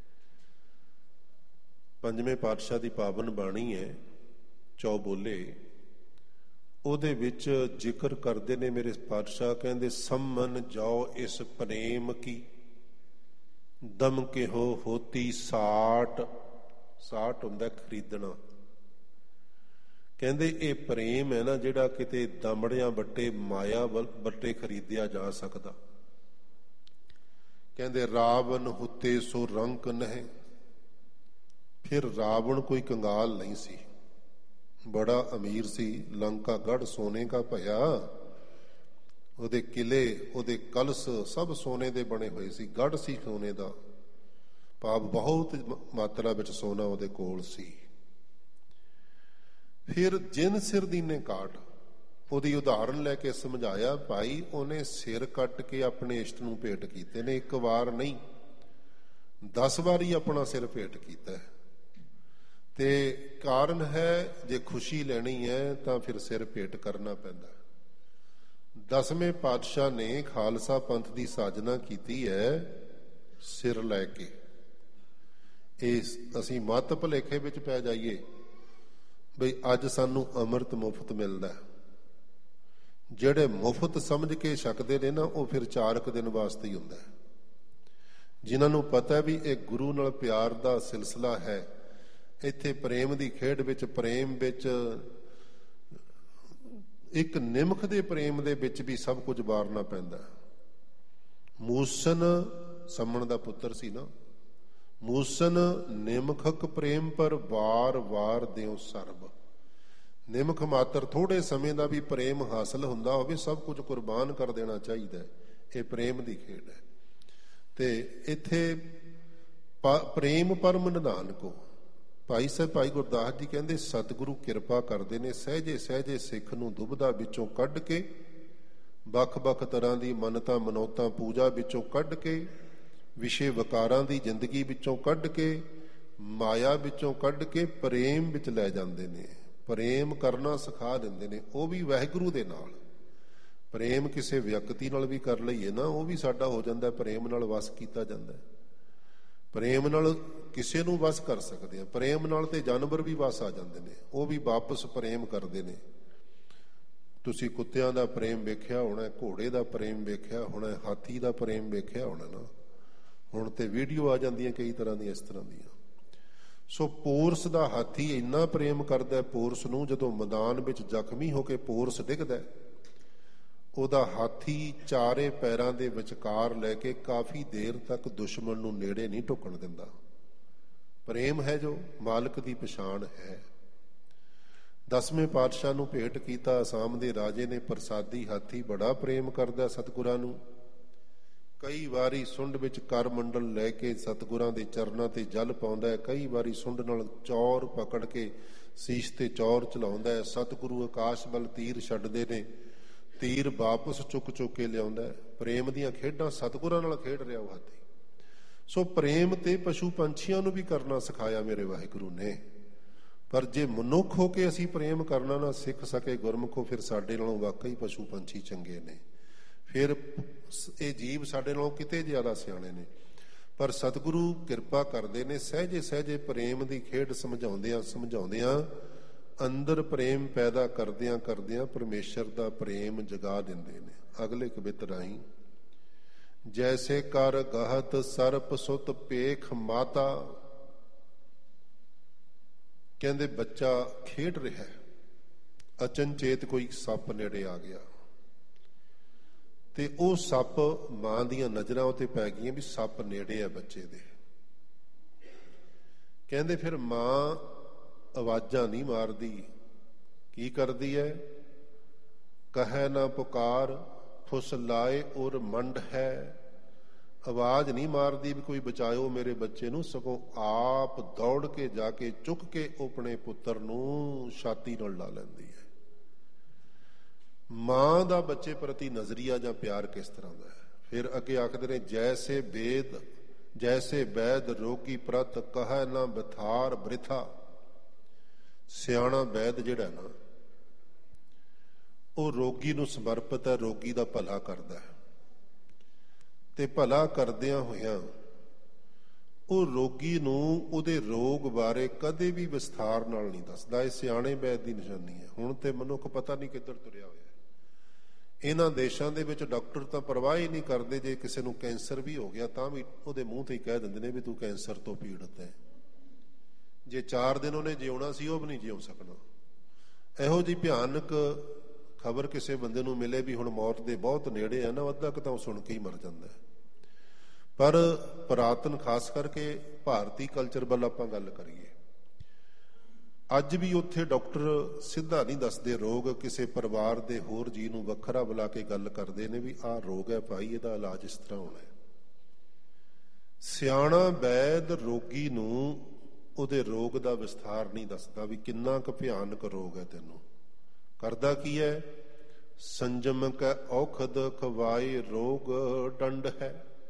Speaker 1: ਪੰਜਵੇਂ ਪਾਤਸ਼ਾਹ ਦੀ ਪਾਵਨ ਬਾਣੀ ਹੈ ਚੌਬੋਲੇ, ਉਹਦੇ ਵਿੱਚ ਜ਼ਿਕਰ ਕਰਦੇ ਨੇ ਮੇਰੇ ਪਾਤਸ਼ਾਹ, ਕਹਿੰਦੇ ਸੰਮਨ ਜਾਓ ਇਸ ਪ੍ਰੇਮ ਕੀ, ਦਮ ਕਿਹੋ ਹੋਤੀ ਸਾਟ। ਸਾਟ ਹੁੰਦਾ ਖਰੀਦਣਾ। ਕਹਿੰਦੇ ਇਹ ਪ੍ਰੇਮ ਹੈ ਨਾ ਜਿਹੜਾ ਕਿਤੇ ਦਮੜਿਆਂ ਵੱਟੇ ਮਾਇਆ ਵੱਟੇ ਖਰੀਦਿਆ ਜਾ ਸਕਦਾ। ਕਹਿੰਦੇ ਰਾਵਣ ਹੁੱਤੇ ਸੋ ਰੰਕ ਨਹੀਂ। ਫਿਰ ਰਾਵਣ ਕੋਈ ਕੰਗਾਲ ਨਹੀਂ ਸੀ, ਬੜਾ ਅਮੀਰ ਸੀ। ਲੰਕਾ ਗੜ ਸੋਨੇ ਕਾ ਭਇਆ, ਉਹਦੇ ਕਿਲੇ, ਉਹਦੇ ਕਲਸ਼ ਸਭ ਸੋਨੇ ਦੇ ਬਣੇ ਹੋਏ ਸੀ। ਗੜ ਸੀ ਸੋਨੇ ਦਾ, ਭਾਵ ਬਹੁਤ ਮਾਤਰਾ ਵਿੱਚ ਸੋਨਾ ਉਹਦੇ ਕੋਲ ਸੀ। ਫਿਰ ਜਿਨ ਸਿਰ ਦੀਨੇ ਕਾਟ, ਉਹਦੀ ਉਦਾਹਰਨ ਲੈ ਕੇ ਸਮਝਾਇਆ, ਭਾਈ ਉਹਨੇ ਸਿਰ ਕੱਟ ਕੇ ਆਪਣੇ ਇਸ਼ਟ ਨੂੰ ਭੇਟ ਕੀਤੇ ਨੇ। ਇੱਕ ਵਾਰ ਨਹੀਂ, ਦਸ ਵਾਰੀ ਆਪਣਾ ਸਿਰ ਭੇਟ ਕੀਤਾ। ਤੇ ਕਾਰਨ ਹੈ ਜੇ ਖੁਸ਼ੀ ਲੈਣੀ ਹੈ ਤਾਂ ਫਿਰ ਸਿਰ ਭੇਟ ਕਰਨਾ ਪੈਂਦਾ। ਦਸਵੇਂ ਪਾਤਸ਼ਾਹ ਨੇ ਖਾਲਸਾ ਪੰਥ ਦੀ ਸਾਜਨਾ ਕੀਤੀ ਹੈ ਸਿਰ ਲੈ ਕੇ। ਇਸ ਅਸੀਂ ਮੱਤ ਭੁਲੇਖੇ ਵਿੱਚ ਪੈ ਜਾਈਏ ਬਈ ਅੱਜ ਸਾਨੂੰ ਅੰਮ੍ਰਿਤ ਮੁਫਤ ਮਿਲਦਾ। ਜਿਹੜੇ ਮੁਫਤ ਸਮਝ ਕੇ ਛਕਦੇ ਨੇ ਨਾ, ਉਹ ਫਿਰ ਚਾਰ ਕੁ ਦਿਨ ਵਾਸਤੇ ਹੀ ਹੁੰਦਾ। ਜਿਨ੍ਹਾਂ ਨੂੰ ਪਤਾ ਵੀ ਇਹ ਗੁਰੂ ਨਾਲ ਪਿਆਰ ਦਾ ਸਿਲਸਿਲਾ ਹੈ, ਇੱਥੇ ਪ੍ਰੇਮ ਦੀ ਖੇਡ ਵਿੱਚ, ਪ੍ਰੇਮ ਵਿੱਚ ਇੱਕ ਨਿਮਖ ਦੇ ਪ੍ਰੇਮ ਦੇ ਵਿੱਚ ਵੀ ਸਭ ਕੁਝ ਵਾਰਨਾ ਪੈਂਦਾ। ਮੂਸਨ ਸੰਮਣ ਦਾ ਪੁੱਤਰ ਸੀ ਨਾ। ਮੂਸਨ ਨਿਮਖਕ ਪ੍ਰੇਮ ਪਰ ਵਾਰ ਵਾਰ ਦਿਓ ਸਰਬ। ਨਿਮਖ ਮਾਤਰ ਥੋੜੇ ਸਮੇਂ ਦਾ ਵੀ ਪ੍ਰੇਮ ਹਾਸਲ ਹੁੰਦਾ ਹੋਵੇ, ਸਭ ਕੁਝ ਕੁਰਬਾਨ ਕਰ ਦੇਣਾ ਚਾਹੀਦਾ। ਇਹ ਪ੍ਰੇਮ ਦੀ ਖੇਡ ਹੈ। ਤੇ ਇੱਥੇ ਪ੍ਰੇਮ ਪਰਮ ਨਿਧਾਨ ਕੋ, ਭਾਈ ਸਾਹਿਬ ਭਾਈ ਗੁਰਦਾਸ ਜੀ ਕਹਿੰਦੇ ਸਤਿਗੁਰੂ ਕਿਰਪਾ ਕਰਦੇ ਨੇ, ਸਹਿਜੇ ਸਹਿਜੇ ਸਿੱਖ ਨੂੰ ਦੁਬਦਾ ਵਿੱਚੋਂ ਕੱਢ ਕੇ, ਵੱਖ ਵੱਖ ਤਰ੍ਹਾਂ ਦੀ ਮੰਨਤਾਂ ਮਨੌਤਾਂ ਪੂਜਾ ਵਿੱਚੋਂ ਕੱਢ ਕੇ, ਵਿਸ਼ੇ ਵਕਾਰਾਂ ਦੀ ਜ਼ਿੰਦਗੀ ਵਿੱਚੋਂ ਕੱਢ ਕੇ, ਮਾਇਆ ਵਿੱਚੋਂ ਕੱਢ ਕੇ ਪ੍ਰੇਮ ਵਿੱਚ ਲੈ ਜਾਂਦੇ ਨੇ। ਪ੍ਰੇਮ ਕਰਨਾ ਸਿਖਾ ਦਿੰਦੇ ਨੇ, ਉਹ ਵੀ ਵਾਹਿਗੁਰੂ ਦੇ ਨਾਲ। ਪ੍ਰੇਮ ਕਿਸੇ ਵਿਅਕਤੀ ਨਾਲ ਵੀ ਕਰ ਲਈਏ ਨਾ, ਉਹ ਵੀ ਸਾਡਾ ਹੋ ਜਾਂਦਾ, ਪ੍ਰੇਮ ਨਾਲ ਵਸ ਕੀਤਾ ਜਾਂਦਾ। ਪ੍ਰੇਮ ਨਾਲ ਕਿਸੇ ਨੂੰ ਵਸ ਕਰ ਸਕਦੇ ਆ। ਪ੍ਰੇਮ ਨਾਲ ਤੇ ਜਾਨਵਰ ਵੀ ਵਸ ਆ ਜਾਂਦੇ ਨੇ, ਉਹ ਵੀ ਵਾਪਸ ਪ੍ਰੇਮ ਕਰਦੇ ਨੇ। ਤੁਸੀਂ ਕੁੱਤਿਆਂ ਦਾ ਪ੍ਰੇਮ ਵੇਖਿਆ ਹੋਣਾ, ਘੋੜੇ ਦਾ ਪ੍ਰੇਮ ਵੇਖਿਆ ਹੋਣਾ, ਹਾਥੀ ਦਾ ਪ੍ਰੇਮ ਵੇਖਿਆ ਹੋਣਾ ਨਾ। ਹੁਣ ਤੇ ਵੀਡੀਓ ਆ ਜਾਂਦੀਆਂ ਕਈ ਤਰ੍ਹਾਂ ਦੀਆਂ ਇਸ ਤਰ੍ਹਾਂ ਦੀਆਂ। ਸੋ ਪੋਰਸ ਦਾ ਹਾਥੀ ਇੰਨਾ ਪ੍ਰੇਮ ਕਰਦਾ ਪੋਰਸ ਨੂੰ, ਜਦੋਂ ਮੈਦਾਨ ਵਿੱਚ ਜ਼ਖਮੀ ਹੋ ਕੇ ਪੋਰਸ ਡਿੱਗਦਾ, ਉਹਦਾ ਹਾਥੀ ਚਾਰੇ ਪੈਰਾਂ ਦੇ ਵਿਚਕਾਰ ਲੈ ਕੇ ਕਾਫੀ ਦੇਰ ਤੱਕ ਦੁਸ਼ਮਣ ਨੂੰ ਨੇੜੇ ਨਹੀਂ ਢੁੱਕਣ ਦਿੰਦਾ। ਪ੍ਰੇਮ ਹੈ ਜੋ ਮਾਲਕ ਦੀ ਪਛਾਣ ਹੈ। ਦਸਵੇਂ ਪਾਤਸ਼ਾਹ ਨੂੰ ਭੇਟ ਕੀਤਾ ਅਸਾਮ ਦੇ ਰਾਜੇ ਨੇ ਪ੍ਰਸਾਦੀ ਹਾਥੀ, ਬੜਾ ਪ੍ਰੇਮ ਕਰਦਾ ਸਤਿਗੁਰਾਂ ਨੂੰ। ਕਈ ਵਾਰੀ ਸੁੰਡ ਵਿੱਚ ਕਰ ਮੰਡਲ ਲੈ ਕੇ ਸਤਿਗੁਰਾਂ ਦੇ ਚਰਨਾਂ ਤੇ ਜਲ ਪਾਉਂਦਾ ਹੈ। ਕਈ ਵਾਰੀ ਸੁੰਡ ਨਾਲ ਚੌਰ ਪਕੜ ਕੇ ਸੀਸ ਤੇ ਚੌਰ ਚਲਾਉਂਦਾ ਹੈ। ਸਤਿਗੁਰੂ ਆਕਾਸ਼ ਵੱਲ ਤੀਰ ਛੱਡਦੇ ਨੇ ਤੀਰ ਵਾਪਸ ਚੁੱਕ ਚੁੱਕ ਕੇ ਲਿਆਉਂਦਾ। ਪ੍ਰੇਮ ਦੀਆਂ ਖੇਡਾਂ ਸਤਿਗੁਰਾਂ ਨਾਲ ਖੇਡ ਰਿਹਾ ਉਹ ਹਾਥੀ। ਸੋ ਪ੍ਰੇਮ ਤੇ ਪਸ਼ੂ ਪੰਛੀਆਂ ਨੂੰ ਵੀ ਕਰਨਾ ਸਿਖਾਇਆ ਮੇਰੇ ਵਾਹਿਗੁਰੂ ਨੇ। ਪਰ ਜੇ ਮਨੁੱਖ ਹੋ ਕੇ ਅਸੀਂ ਪ੍ਰੇਮ ਕਰਨਾ ਨਾ ਸਿੱਖ ਸਕੇ ਗੁਰਮੁਖੋ, ਫਿਰ ਸਾਡੇ ਨਾਲੋਂ ਵਾਕਈ ਪਸ਼ੂ ਪੰਛੀ ਚੰਗੇ ਨੇ। ਫਿਰ ਇਹ ਜੀਵ ਸਾਡੇ ਨਾਲੋਂ ਕਿਤੇ ਜ਼ਿਆਦਾ ਸਿਆਣੇ ਨੇ। ਪਰ ਸਤਿਗੁਰੂ ਕਿਰਪਾ ਕਰਦੇ ਨੇ, ਸਹਿਜੇ ਸਹਿਜੇ ਪ੍ਰੇਮ ਦੀ ਖੇਡ ਸਮਝਾਉਂਦਿਆਂ ਸਮਝਾਉਂਦਿਆਂ ਅੰਦਰ ਪ੍ਰੇਮ ਪੈਦਾ ਕਰਦਿਆਂ ਕਰਦਿਆਂ ਪਰਮੇਸ਼ਰ ਦਾ ਪ੍ਰੇਮ ਜਗਾ ਦਿੰਦੇ ਨੇ। ਅਗਲੇ ਕਵਿਤ ਰਾਹੀਂ ਜੈਸੇ ਕਰ ਗਹਤ ਸਰਪ ਸੁਤ ਪੇਖ ਮਾਤਾ, ਕਹਿੰਦੇ ਬੱਚਾ ਖੇਡ ਰਿਹਾ, ਅਚਨਚੇਤ ਕੋਈ ਸੱਪ ਨੇੜੇ ਆ ਗਿਆ ਤੇ ਉਹ ਸੱਪ ਮਾਂ ਦੀਆਂ ਨਜ਼ਰਾਂ ਉੱਤੇ ਪੈ ਗਈਆਂ ਵੀ ਸੱਪ ਨੇੜੇ ਆ ਬੱਚੇ ਦੇ। ਕਹਿੰਦੇ ਫਿਰ ਮਾਂ ਆਵਾਜ਼ਾਂ ਨਹੀਂ ਮਾਰਦੀ, ਕੀ ਕਰਦੀ ਹੈ? ਕਹੈ ਨਾ ਪੁਕਾਰ ਫੁਸ ਲਾਏ ਉਰ ਮੰਡ ਹੈ। ਆਵਾਜ਼ ਨਹੀਂ ਮਾਰਦੀ ਵੀ ਕੋਈ ਬਚਾਇਓ ਮੇਰੇ ਬੱਚੇ ਨੂੰ, ਸਗੋਂ ਆਪ ਦੌੜ ਕੇ ਜਾ ਕੇ ਚੁੱਕ ਕੇ ਆਪਣੇ ਪੁੱਤਰ ਨੂੰ ਛਾਤੀ ਨਾਲ ਲਾ ਲੈਂਦੀ ਹੈ। ਮਾਂ ਦਾ ਬੱਚੇ ਪ੍ਰਤੀ ਨਜ਼ਰੀਆ ਜਾਂ ਪਿਆਰ ਕਿਸ ਤਰ੍ਹਾਂ ਦਾ ਹੈ? ਫਿਰ ਅੱਗੇ ਆਖਦੇ ਨੇ ਜੈਸੇ ਵੇਦ ਜੈਸੇ ਵੈਦ ਰੋਗੀ ਪ੍ਰਤ ਕਹੈ ਨਾ ਬਿਥਾਰ ਬ੍ਰਿਥਾ। ਸਿਆਣਾ ਵੈਦ ਜਿਹੜਾ ਨਾ ਉਹ ਰੋਗੀ ਨੂੰ ਸਮਰਪਿਤ ਹੈ, ਰੋਗੀ ਦਾ ਭਲਾ ਕਰਦਾ ਹੈ ਤੇ ਭਲਾ ਕਰਦਿਆਂ ਹੋਇਆਂ ਉਹ ਰੋਗੀ ਨੂੰ ਉਹਦੇ ਰੋਗ ਬਾਰੇ ਕਦੇ ਵੀ ਵਿਸਥਾਰ ਨਾਲ ਨਹੀਂ ਦੱਸਦਾ। ਇਹ ਸਿਆਣੇ ਵੈਦ ਦੀ ਨਿਸ਼ਾਨੀ ਹੈ। ਹੁਣ ਤੇ ਮਨੁੱਖ ਪਤਾ ਨਹੀਂ ਕਿੱਧਰ ਤੁਰਿਆ ਹੋਇਆ। ਇਹਨਾਂ ਦੇਸ਼ਾਂ ਦੇ ਵਿੱਚ ਡਾਕਟਰ ਤਾਂ ਪਰਵਾਹ ਹੀ ਨਹੀਂ ਕਰਦੇ, ਜੇ ਕਿਸੇ ਨੂੰ ਕੈਂਸਰ ਵੀ ਹੋ ਗਿਆ ਤਾਂ ਵੀ ਉਹਦੇ ਮੂੰਹ ਤੇ ਹੀ ਕਹਿ ਦਿੰਦੇ ਨੇ ਵੀ ਤੂੰ ਕੈਂਸਰ ਤੋਂ ਪੀੜਤ ਹੈ। ਜੇ ਚਾਰ ਦਿਨ ਉਹਨੇ ਜਿਉਣਾ ਸੀ ਉਹ ਵੀ ਨਹੀਂ ਜਿਉ ਸਕਣਾ। ਇਹੋ ਜਿਹੀ ਭਿਆਨਕ ਖਬਰ ਕਿਸੇ ਬੰਦੇ ਨੂੰ ਮਿਲੇ ਵੀ ਹੁਣ ਮੌਤ ਦੇ ਬਹੁਤ ਨੇੜੇ ਆ ਨਾ, ਅੱਧਾ ਕੁ ਤਾਂ ਉਹ ਸੁਣ ਕੇ ਹੀ ਮਰ ਜਾਂਦਾ। ਪਰ ਪੁਰਾਤਨ ਖਾਸ ਕਰਕੇ ਭਾਰਤੀ ਕਲਚਰ ਵੱਲ ਆਪਾਂ ਗੱਲ ਕਰੀਏ, ਅੱਜ ਵੀ ਉੱਥੇ ਡਾਕਟਰ ਸਿੱਧਾ ਨਹੀਂ ਦੱਸਦੇ ਰੋਗ, ਕਿਸੇ ਪਰਿਵਾਰ ਦੇ ਹੋਰ ਜੀਅ ਨੂੰ ਵੱਖਰਾ ਬੁਲਾ ਕੇ ਗੱਲ ਕਰਦੇ ਨੇ ਵੀ ਆਹ ਰੋਗ ਹੈ ਭਾਈ, ਇਹਦਾ ਇਲਾਜ ਇਸ ਤਰ੍ਹਾਂ ਹੋਣਾ ਹੈ। ਸਿਆਣਾ ਵੈਦ ਰੋਗੀ ਨੂੰ ਉਹਦੇ ਰੋਗ ਦਾ ਵਿਸਥਾਰ ਨਹੀਂ ਦੱਸਦਾ ਵੀ ਕਿੰਨਾ ਕੁ ਭਿਆਨਕ ਰੋਗ ਹੈ ਤੈਨੂੰ। ਕਰਦਾ ਕੀ ਹੈ? ਸੰਜਮ ਕੈ ਔਖਦ ਖਵਾਏ ਰੋਗ ਡੰਡ ਹੈ।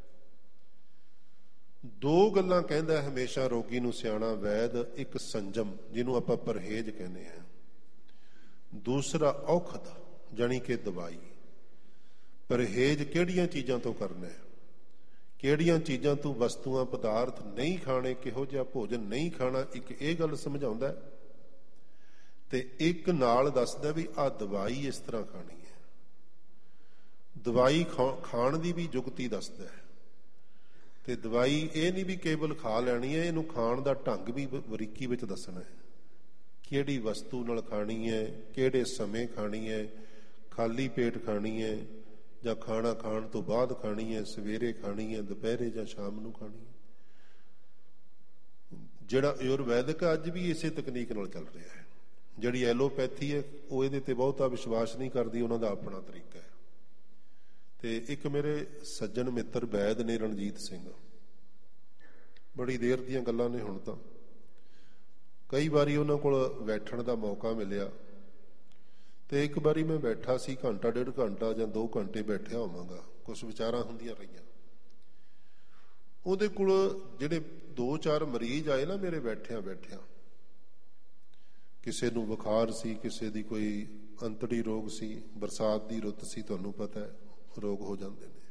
Speaker 1: ਦੋ ਗੱਲਾਂ ਕਹਿੰਦਾ ਹਮੇਸ਼ਾ ਰੋਗੀ ਨੂੰ ਸਿਆਣਾ ਵੈਦ, ਇੱਕ ਸੰਜਮ ਜਿਹਨੂੰ ਆਪਾਂ ਪਰਹੇਜ਼ ਕਹਿੰਦੇ ਹਾਂ, ਦੂਸਰਾ ਔਖਦ ਜਾਣੀ ਕਿ ਦਵਾਈ। ਪਰਹੇਜ਼ ਕਿਹੜੀਆਂ ਚੀਜ਼ਾਂ ਤੋਂ ਕਰਨਾ ਹੈ, ਕਿਹੜੀਆਂ ਚੀਜ਼ਾਂ ਤੋਂ ਵਸਤੂਆਂ ਪਦਾਰਥ ਨਹੀਂ ਖਾਣੇ, ਕਿਹੋ ਜਿਹਾ ਭੋਜਨ ਨਹੀਂ ਖਾਣਾ, ਇੱਕ ਇਹ ਗੱਲ ਸਮਝਾਉਂਦਾ ਤੇ ਇੱਕ ਨਾਲ ਦੱਸਦਾ ਵੀ ਆਹ ਦਵਾਈ ਇਸ ਤਰ੍ਹਾਂ ਖਾਣੀ ਹੈ। ਦਵਾਈ ਖਾਣ ਦੀ ਵੀ ਜੁਗਤੀ ਦੱਸਦਾ ਹੈ ਤੇ ਦਵਾਈ ਇਹ ਨਹੀਂ ਵੀ ਕੇਵਲ ਖਾ ਲੈਣੀ ਹੈ, ਇਹਨੂੰ ਖਾਣ ਦਾ ਢੰਗ ਵੀ ਬਰੀਕੀ ਵਿੱਚ ਦੱਸਣਾ ਹੈ। ਕਿਹੜੀ ਵਸਤੂ ਨਾਲ ਖਾਣੀ ਹੈ, ਕਿਹੜੇ ਸਮੇਂ ਖਾਣੀ ਹੈ, ਖਾਲੀ ਪੇਟ ਖਾਣੀ ਹੈ ਜਾਂ ਖਾਣਾ ਖਾਣ ਤੋਂ ਬਾਅਦ ਖਾਣੀ ਹੈ, ਸਵੇਰੇ ਖਾਣੀ ਹੈ, ਦੁਪਹਿਰੇ ਜਾਂ ਸ਼ਾਮ ਨੂੰ ਖਾਣੀ ਹੈ। ਜਿਹੜਾ ਆਯੁਰਵੈਦਿਕ ਅੱਜ ਵੀ ਇਸੇ ਤਕਨੀਕ ਨਾਲ ਚੱਲ ਰਿਹਾ ਹੈ। ਜਿਹੜੀ ਐਲੋਪੈਥੀ ਹੈ ਉਹ ਇਹਦੇ ਤੇ ਬਹੁਤਾ ਵਿਸ਼ਵਾਸ ਨਹੀਂ ਕਰਦੀ, ਉਹਨਾਂ ਦਾ ਆਪਣਾ ਤਰੀਕਾ ਹੈ। ਤੇ ਇੱਕ ਮੇਰੇ ਸੱਜਣ ਮਿੱਤਰ ਵੈਦ ਨੇ ਰਣਜੀਤ ਸਿੰਘ, ਬੜੀ ਦੇਰ ਦੀਆਂ ਗੱਲਾਂ ਨੇ ਹੁਣ ਤਾਂ। ਕਈ ਵਾਰੀ ਉਹਨਾਂ ਕੋਲ ਬੈਠਣ ਦਾ ਮੌਕਾ ਮਿਲਿਆ ਤੇ ਇੱਕ ਵਾਰੀ ਮੈਂ ਬੈਠਾ ਸੀ, ਘੰਟਾ ਡੇਢ ਘੰਟਾ ਜਾਂ ਦੋ ਘੰਟੇ ਬੈਠਿਆ ਹੋਵਾਂਗਾ, ਕੁਛ ਵਿਚਾਰਾਂ ਹੁੰਦੀਆਂ ਰਹੀਆਂ। ਉਹਦੇ ਕੋਲ ਜਿਹੜੇ ਦੋ ਚਾਰ ਮਰੀਜ਼ ਆਏ ਨਾ ਮੇਰੇ ਬੈਠਿਆਂ ਬੈਠਿਆਂ, ਕਿਸੇ ਨੂੰ ਬੁਖਾਰ ਸੀ, ਕਿਸੇ ਦੀ ਕੋਈ ਅੰਤੜੀ ਰੋਗ ਸੀ, ਬਰਸਾਤ ਦੀ ਰੁੱਤ ਸੀ, ਤੁਹਾਨੂੰ ਪਤਾ ਹੈ ਰੋਗ ਹੋ ਜਾਂਦੇ ਨੇ।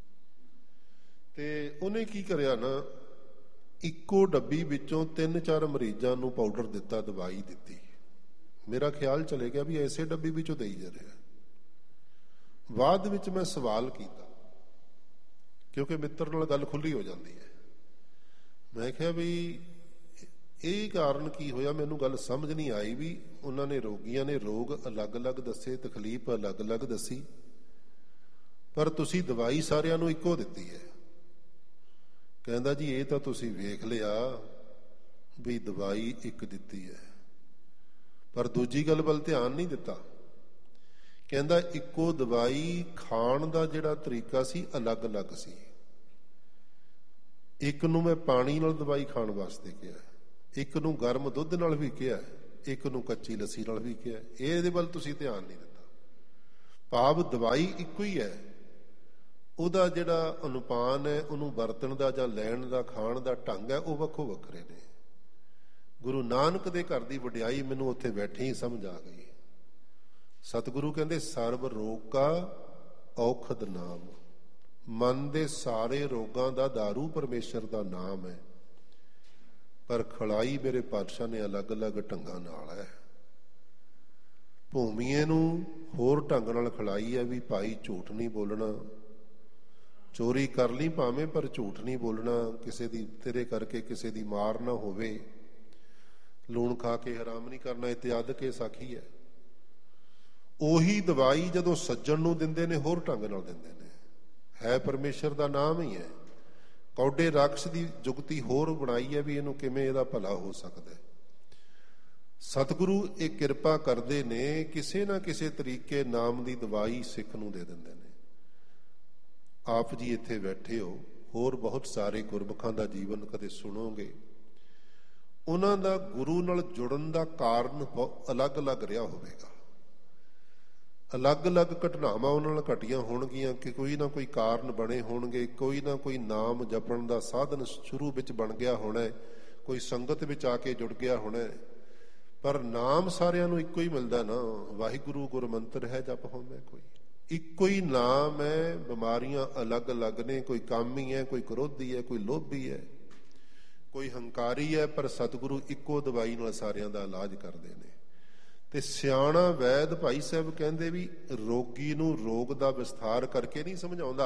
Speaker 1: ਤੇ ਉਹਨੇ ਕੀ ਕਰਿਆ ਨਾ, ਇੱਕੋ ਡੱਬੀ ਵਿੱਚੋਂ ਤਿੰਨ ਚਾਰ ਮਰੀਜ਼ਾਂ ਨੂੰ ਪਾਊਡਰ ਦਿੱਤਾ, ਦਵਾਈ ਦਿੱਤੀ। ਮੇਰਾ ਖਿਆਲ ਚਲੇ ਗਿਆ ਵੀ ਐਸੇ ਡੱਬੀ ਵਿੱਚੋਂ ਦੇਈ ਜਾ ਰਿਹਾ। ਬਾਅਦ ਵਿੱਚ ਮੈਂ ਸਵਾਲ ਕੀਤਾ, ਕਿਉਂਕਿ ਮਿੱਤਰ ਨਾਲ ਗੱਲ ਖੁੱਲੀ ਹੋ ਜਾਂਦੀ ਹੈ। ਮੈਂ ਕਿਹਾ ਵੀ ਇਹ ਕਾਰਨ ਕੀ ਹੋਇਆ, ਮੈਨੂੰ ਗੱਲ ਸਮਝ ਨਹੀਂ ਆਈ ਵੀ ਉਹਨਾਂ ਨੇ ਰੋਗੀਆਂ ਨੇ ਰੋਗ ਅਲੱਗ-ਅਲੱਗ ਦੱਸੇ, ਤਕਲੀਫ ਅਲੱਗ-ਅਲੱਗ ਦੱਸੀ, ਪਰ ਤੁਸੀਂ ਦਵਾਈ ਸਾਰਿਆਂ ਨੂੰ ਇੱਕੋ ਦਿੱਤੀ ਹੈ। ਕਹਿੰਦਾ ਜੀ ਇਹ ਤਾਂ ਤੁਸੀਂ ਵੇਖ ਲਿਆ ਵੀ ਦਵਾਈ ਇੱਕ ਦਿੱਤੀ ਹੈ, ਪਰ ਦੂਜੀ ਗੱਲ ਵੱਲ ਧਿਆਨ ਨਹੀਂ ਦਿੱਤਾ। ਕਹਿੰਦਾ ਇੱਕੋ ਦਵਾਈ ਖਾਣ ਦਾ ਜਿਹੜਾ ਤਰੀਕਾ ਸੀ ਅਲੱਗ-ਅਲੱਗ ਸੀ। ਇੱਕ ਨੂੰ ਮੈਂ ਪਾਣੀ ਨਾਲ ਦਵਾਈ ਖਾਣ ਵਾਸਤੇ ਕਿਹਾ, ਇੱਕ ਨੂੰ ਗਰਮ ਦੁੱਧ ਨਾਲ ਵੀ ਕਿਹਾ, ਇੱਕ ਨੂੰ ਕੱਚੀ ਲੱਸੀ ਨਾਲ ਵੀ ਕਿਹਾ। ਇਹਦੇ ਵੱਲ ਤੁਸੀਂ ਧਿਆਨ ਨਹੀਂ ਦਿੱਤਾ। ਭਾਵ ਦਵਾਈ ਇੱਕੋ ਹੀ ਹੈ, ਉਹਦਾ ਜਿਹੜਾ ਅਨੁਪਾਨ ਹੈ, ਉਹਨੂੰ ਵਰਤਣ ਦਾ ਜਾਂ ਲੈਣ ਦਾ, ਖਾਣ ਦਾ ਢੰਗ ਹੈ, ਉਹ ਵੱਖੋ ਵੱਖਰੇ ਨੇ। ਗੁਰੂ ਨਾਨਕ ਦੇ ਘਰ ਦੀ ਵਡਿਆਈ ਮੈਨੂੰ ਉੱਥੇ ਬੈਠੇ ਹੀ ਸਮਝ ਆ ਗਈ। ਸਤਿਗੁਰੂ ਕਹਿੰਦੇ ਸਰਬ ਰੋਗ ਕਾ ਔਖਦ ਨਾਮ, ਮਨ ਦੇ ਸਾਰੇ ਰੋਗਾਂ ਦਾ ਦਾਰੂ ਪਰਮੇਸ਼ਰ ਦਾ ਨਾਮ ਹੈ, ਪਰ ਖਲਾਈ ਮੇਰੇ ਪਾਤਸ਼ਾਹ ਨੇ ਅਲੱਗ-ਅਲੱਗ ਢੰਗਾਂ ਨਾਲ ਹੈ। ਭੂਮੀਏ ਨੂੰ ਹੋਰ ਢੰਗ ਨਾਲ ਖਲਾਈ ਹੈ ਵੀ ਭਾਈ ਝੂਠ ਨਹੀਂ ਬੋਲਣਾ, ਚੋਰੀ ਕਰ ਲਈ ਭਾਵੇਂ ਪਰ ਝੂਠ ਨਹੀਂ ਬੋਲਣਾ, ਕਿਸੇ ਦੀ ਤੇਰੇ ਕਰਕੇ ਕਿਸੇ ਦੀ ਮਾਰ ਨਾ ਹੋਵੇ, ਲੂਣ ਖਾ ਕੇ ਹਰਾਮ ਨਹੀਂ ਕਰਨਾ, ਇਤਿਆਦਿ ਕੇ ਸਾਖੀ ਹੈ। ਉਹੀ ਦਵਾਈ ਜਦੋਂ ਸੱਜਣ ਨੂੰ ਦਿੰਦੇ ਨੇ ਹੋਰ ਢੰਗ ਨਾਲ ਦਿੰਦੇ ਨੇ, ਹੈ ਪਰਮੇਸ਼ਰ ਦਾ ਨਾਮ ਹੀ ਹੈ। ਕੌਡੇ ਰਾਖਸ਼ ਦੀ ਜੁਗਤੀ ਹੋਰ ਬਣਾਈ ਹੈ ਵੀ ਇਹਨੂੰ ਕਿਵੇਂ ਇਹਦਾ ਭਲਾ ਹੋ ਸਕਦਾ। ਸਤਿਗੁਰੂ ਇਹ ਕਿਰਪਾ ਕਰਦੇ ਨੇ, ਕਿਸੇ ਨਾ ਕਿਸੇ ਤਰੀਕੇ ਨਾਮ ਦੀ ਦਵਾਈ ਸਿੱਖ ਨੂੰ ਦੇ ਦਿੰਦੇ ਨੇ। ਆਪ ਜੀ ਇੱਥੇ ਬੈਠੇ ਹੋ, ਹੋਰ ਬਹੁਤ ਸਾਰੇ ਗੁਰਮੁਖਾਂ ਦਾ ਜੀਵਨ ਕਦੇ ਸੁਣੋਗੇ, ਉਹਨਾਂ ਦਾ ਗੁਰੂ ਨਾਲ ਜੁੜਨ ਦਾ ਕਾਰਨ ਅਲੱਗ-ਅਲੱਗ ਰਿਹਾ ਹੋਵੇਗਾ। ਅਲੱਗ-ਅਲੱਗ ਘਟਨਾਵਾਂ ਉਹਨਾਂ ਨਾਲ ਘਟੀਆਂ ਹੋਣਗੀਆਂ ਕਿ ਕੋਈ ਨਾ ਕੋਈ ਕਾਰਨ ਬਣੇ ਹੋਣਗੇ, ਕੋਈ ਨਾ ਕੋਈ ਨਾਮ ਜਪਣ ਦਾ ਸਾਧਨ ਸ਼ੁਰੂ ਵਿੱਚ ਬਣ ਗਿਆ ਹੋਣਾ, ਕੋਈ ਸੰਗਤ ਵਿੱਚ ਆ ਕੇ ਜੁੜ ਗਿਆ ਹੋਣਾ, ਪਰ ਨਾਮ ਸਾਰਿਆਂ ਨੂੰ ਇੱਕੋ ਹੀ ਮਿਲਦਾ ਨਾ। ਵਾਹਿਗੁਰੂ ਗੁਰਮੰਤਰ ਹੈ ਜਪ ਹੋਵੇ ਕੋਈ, ਇੱਕੋ ਹੀ ਨਾਮ ਹੈ। ਬਿਮਾਰੀਆਂ ਅਲੱਗ-ਅਲੱਗ ਨੇ, ਕੋਈ ਕਾਮੀ ਹੈ, ਕੋਈ ਕ੍ਰੋਧੀ ਹੈ, ਕੋਈ ਲੋਭੀ ਹੈ, ਕੋਈ ਹੰਕਾਰੀ ਹੈ, ਪਰ ਸਤਿਗੁਰੂ ਇੱਕੋ ਦਵਾਈ ਨਾਲ ਸਾਰਿਆਂ ਦਾ ਇਲਾਜ ਕਰਦੇ ਨੇ। ਤੇ ਸਿਆਣਾ ਵੈਦ ਭਾਈ ਸਾਹਿਬ ਕਹਿੰਦੇ ਵੀ ਰੋਗੀ ਨੂੰ ਰੋਗ ਦਾ ਵਿਸਥਾਰ ਕਰਕੇ ਨਹੀਂ ਸਮਝਾਉਂਦਾ,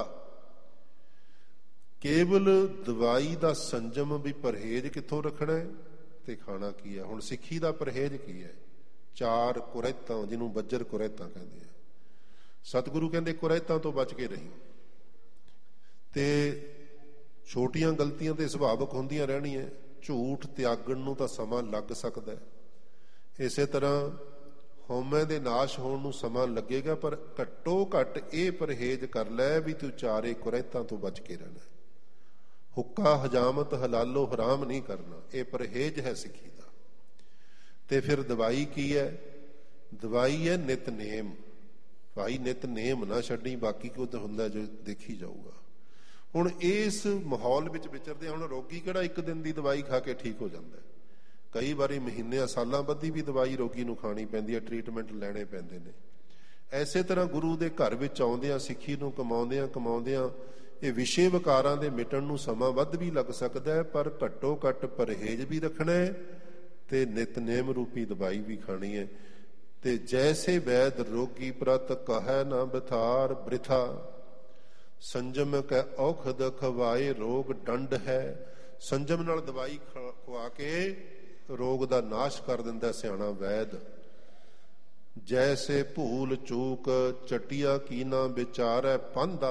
Speaker 1: ਕੇਵਲ ਦਵਾਈ ਦਾ ਸੰਜਮ ਵੀ ਪਰਹੇਜ਼ ਕਿੱਥੋਂ ਰੱਖਣਾ ਤੇ ਖਾਣਾ ਕੀ ਹੈ। ਹੁਣ ਸਿੱਖੀ ਦਾ ਪਰਹੇਜ਼ ਕੀ ਹੈ? ਚਾਰ ਕੁਰੈਤਾਂ, ਜਿਹਨੂੰ ਬੱਜਰ ਕੁਰੈਤਾਂ ਕਹਿੰਦੇ ਆ। ਸਤਿਗੁਰੂ ਕਹਿੰਦੇ ਕੁਰੈਤਾਂ ਤੋਂ ਬਚ ਕੇ ਰਹੀ, ਤੇ ਛੋਟੀਆਂ ਗਲਤੀਆਂ ਤੇ ਸੁਭਾਵਿਕ ਹੁੰਦੀਆਂ ਰਹਿਣੀਆਂ। ਝੂਠ ਤਿਆਗਣ ਨੂੰ ਤਾਂ ਸਮਾਂ ਲੱਗ ਸਕਦਾ, ਇਸੇ ਤਰ੍ਹਾਂ ਹਉਮੈ ਦੇ ਨਾਸ਼ ਹੋਣ ਨੂੰ ਸਮਾਂ ਲੱਗੇਗਾ, ਪਰ ਘੱਟੋ ਘੱਟ ਇਹ ਪਰਹੇਜ਼ ਕਰ ਲੈ ਵੀ ਤੂੰ ਚਾਰੇ ਕੁਰੈਤਾਂ ਤੋਂ ਬਚ ਕੇ ਰਹਿਣਾ। ਹੁੱਕਾ ਹਜਾਮਤ ਹਲਾਲੋ ਹਰਾਮ ਨਹੀਂ ਕਰਨਾ, ਇਹ ਪਰਹੇਜ਼ ਹੈ ਸਿੱਖੀ ਦਾ। ਤੇ ਫਿਰ ਦਵਾਈ ਕੀ ਹੈ? ਦਵਾਈ ਹੈ ਨਿਤਨੇਮ। ਭਾਈ ਨਿਤਨੇਮ ਨਾ ਛੱਡੀ, ਬਾਕੀ ਕੁਝ ਹੁੰਦਾ ਜੋ ਦੇਖੀ ਜਾਊਗਾ। ਹੁਣ ਇਸ ਮਾਹੌਲ ਵਿੱਚ ਵਿਚਰਦੇ, ਹੁਣ ਰੋਗੀ ਕਿਹੜਾ ਇੱਕ ਦਿਨ ਦੀ ਦਵਾਈ ਖਾ ਕੇ ਠੀਕ ਹੋ ਜਾਂਦਾ, ਕਈ ਵਾਰੀ ਮਹੀਨਿਆਂ ਸਾਲਾਂ ਬੱਧੀ ਵੀ ਦਵਾਈ ਰੋਗੀ ਨੂੰ ਖਾਣੀ ਪੈਂਦੀ ਹੈ, ਟ੍ਰੀਟਮੈਂਟ ਲੈਣੇ ਪੈਂਦੇ ਨੇ। ਐਸੇ ਤਰ੍ਹਾਂ ਗੁਰੂ ਦੇ ਘਰ ਵਿੱਚ ਆਉਂਦਿਆਂ, ਸਿੱਖੀ ਨੂੰ ਕਮਾਉਂਦਿਆਂ ਕਮਾਉਂਦਿਆਂ ਇਹ ਵਿਸ਼ੇ ਵਿਕਾਰਾਂ ਦੇ ਮਿਟਣ ਨੂੰ ਸਮਾਂ ਵੱਧ ਵੀ ਲੱਗ ਸਕਦਾ ਹੈ, ਪਰ ਘੱਟੋ ਘੱਟ ਪਰਹੇਜ਼ ਵੀ ਰੱਖਣਾ ਹੈ ਤੇ ਨਿਤਨੇਮ ਰੂਪੀ ਦਵਾਈ ਵੀ ਖਾਣੀ ਹੈ। ਤੇ ਜੈਸੇ ਵੈਦ ਰੋਗੀ ਪ੍ਰਤ ਕਹੈ ਨਾ ਬਿਥਾਰ ਬ੍ਰਿਥਾ, ਸੰਜਮ ਕੈ ਔਖਦ ਖਵਾਏ ਰੋਗ ਡੰਡ ਹੈ। ਸੰਜਮ ਨਾਲ ਦਵਾਈ ਖਵਾ ਕੇ ਰੋਗ ਦਾ ਨਾਸ਼ ਕਰ ਦਿੰਦਾ ਸਿਆਣਾ ਵੈਦ। ਜੈਸੇ ਭੂਲ ਚੂਕ ਚਟਿਆ ਕੀਨਾ ਵਿਚਾਰੈ ਪੰਧਾ,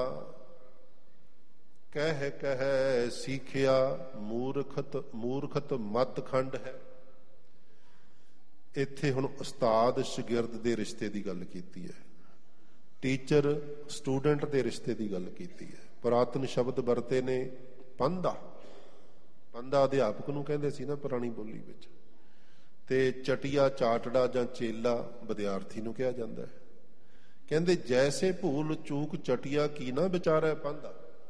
Speaker 1: ਕਹਿ ਕਹਿ ਸਿੱਖਿਆ ਮੂਰਖਤ ਮੂਰਖਤ ਮਤ ਖੰਡ ਹੈ। ਇੱਥੇ ਹੁਣ ਉਸਤਾਦ ਸ਼ਾਗਿਰਦ ਦੇ ਰਿਸ਼ਤੇ ਦੀ ਗੱਲ ਕੀਤੀ ਹੈ, ਟੀਚਰ ਸਟੂਡੈਂਟ ਦੇ ਰਿਸ਼ਤੇ ਦੀ ਗੱਲ ਕੀਤੀ ਹੈ। ਪੁਰਾਤਨ ਸ਼ਬਦ ਵਰਤੇ ਨੇ ਪੰਧਾ, ਪੰਧਾ ਅਧਿਆਪਕ ਨੂੰ ਕਹਿੰਦੇ ਸੀ ਨਾ ਪੁਰਾਣੀ ਬੋਲੀ ਵਿੱਚ, ਤੇ ਚਟਿਆ ਚਾਟੜਾ ਜਾਂ ਚੇਲਾ ਵਿਦਿਆਰਥੀ ਨੂੰ ਕਿਹਾ ਜਾਂਦਾ ਹੈ। ਕਹਿੰਦੇ ਜੈਸੇ ਭੂਲ ਚੂਕ ਚਟਿਆ ਕੀ ਨਾ ਵਿਚਾਰੈ ਪੰਧਾ।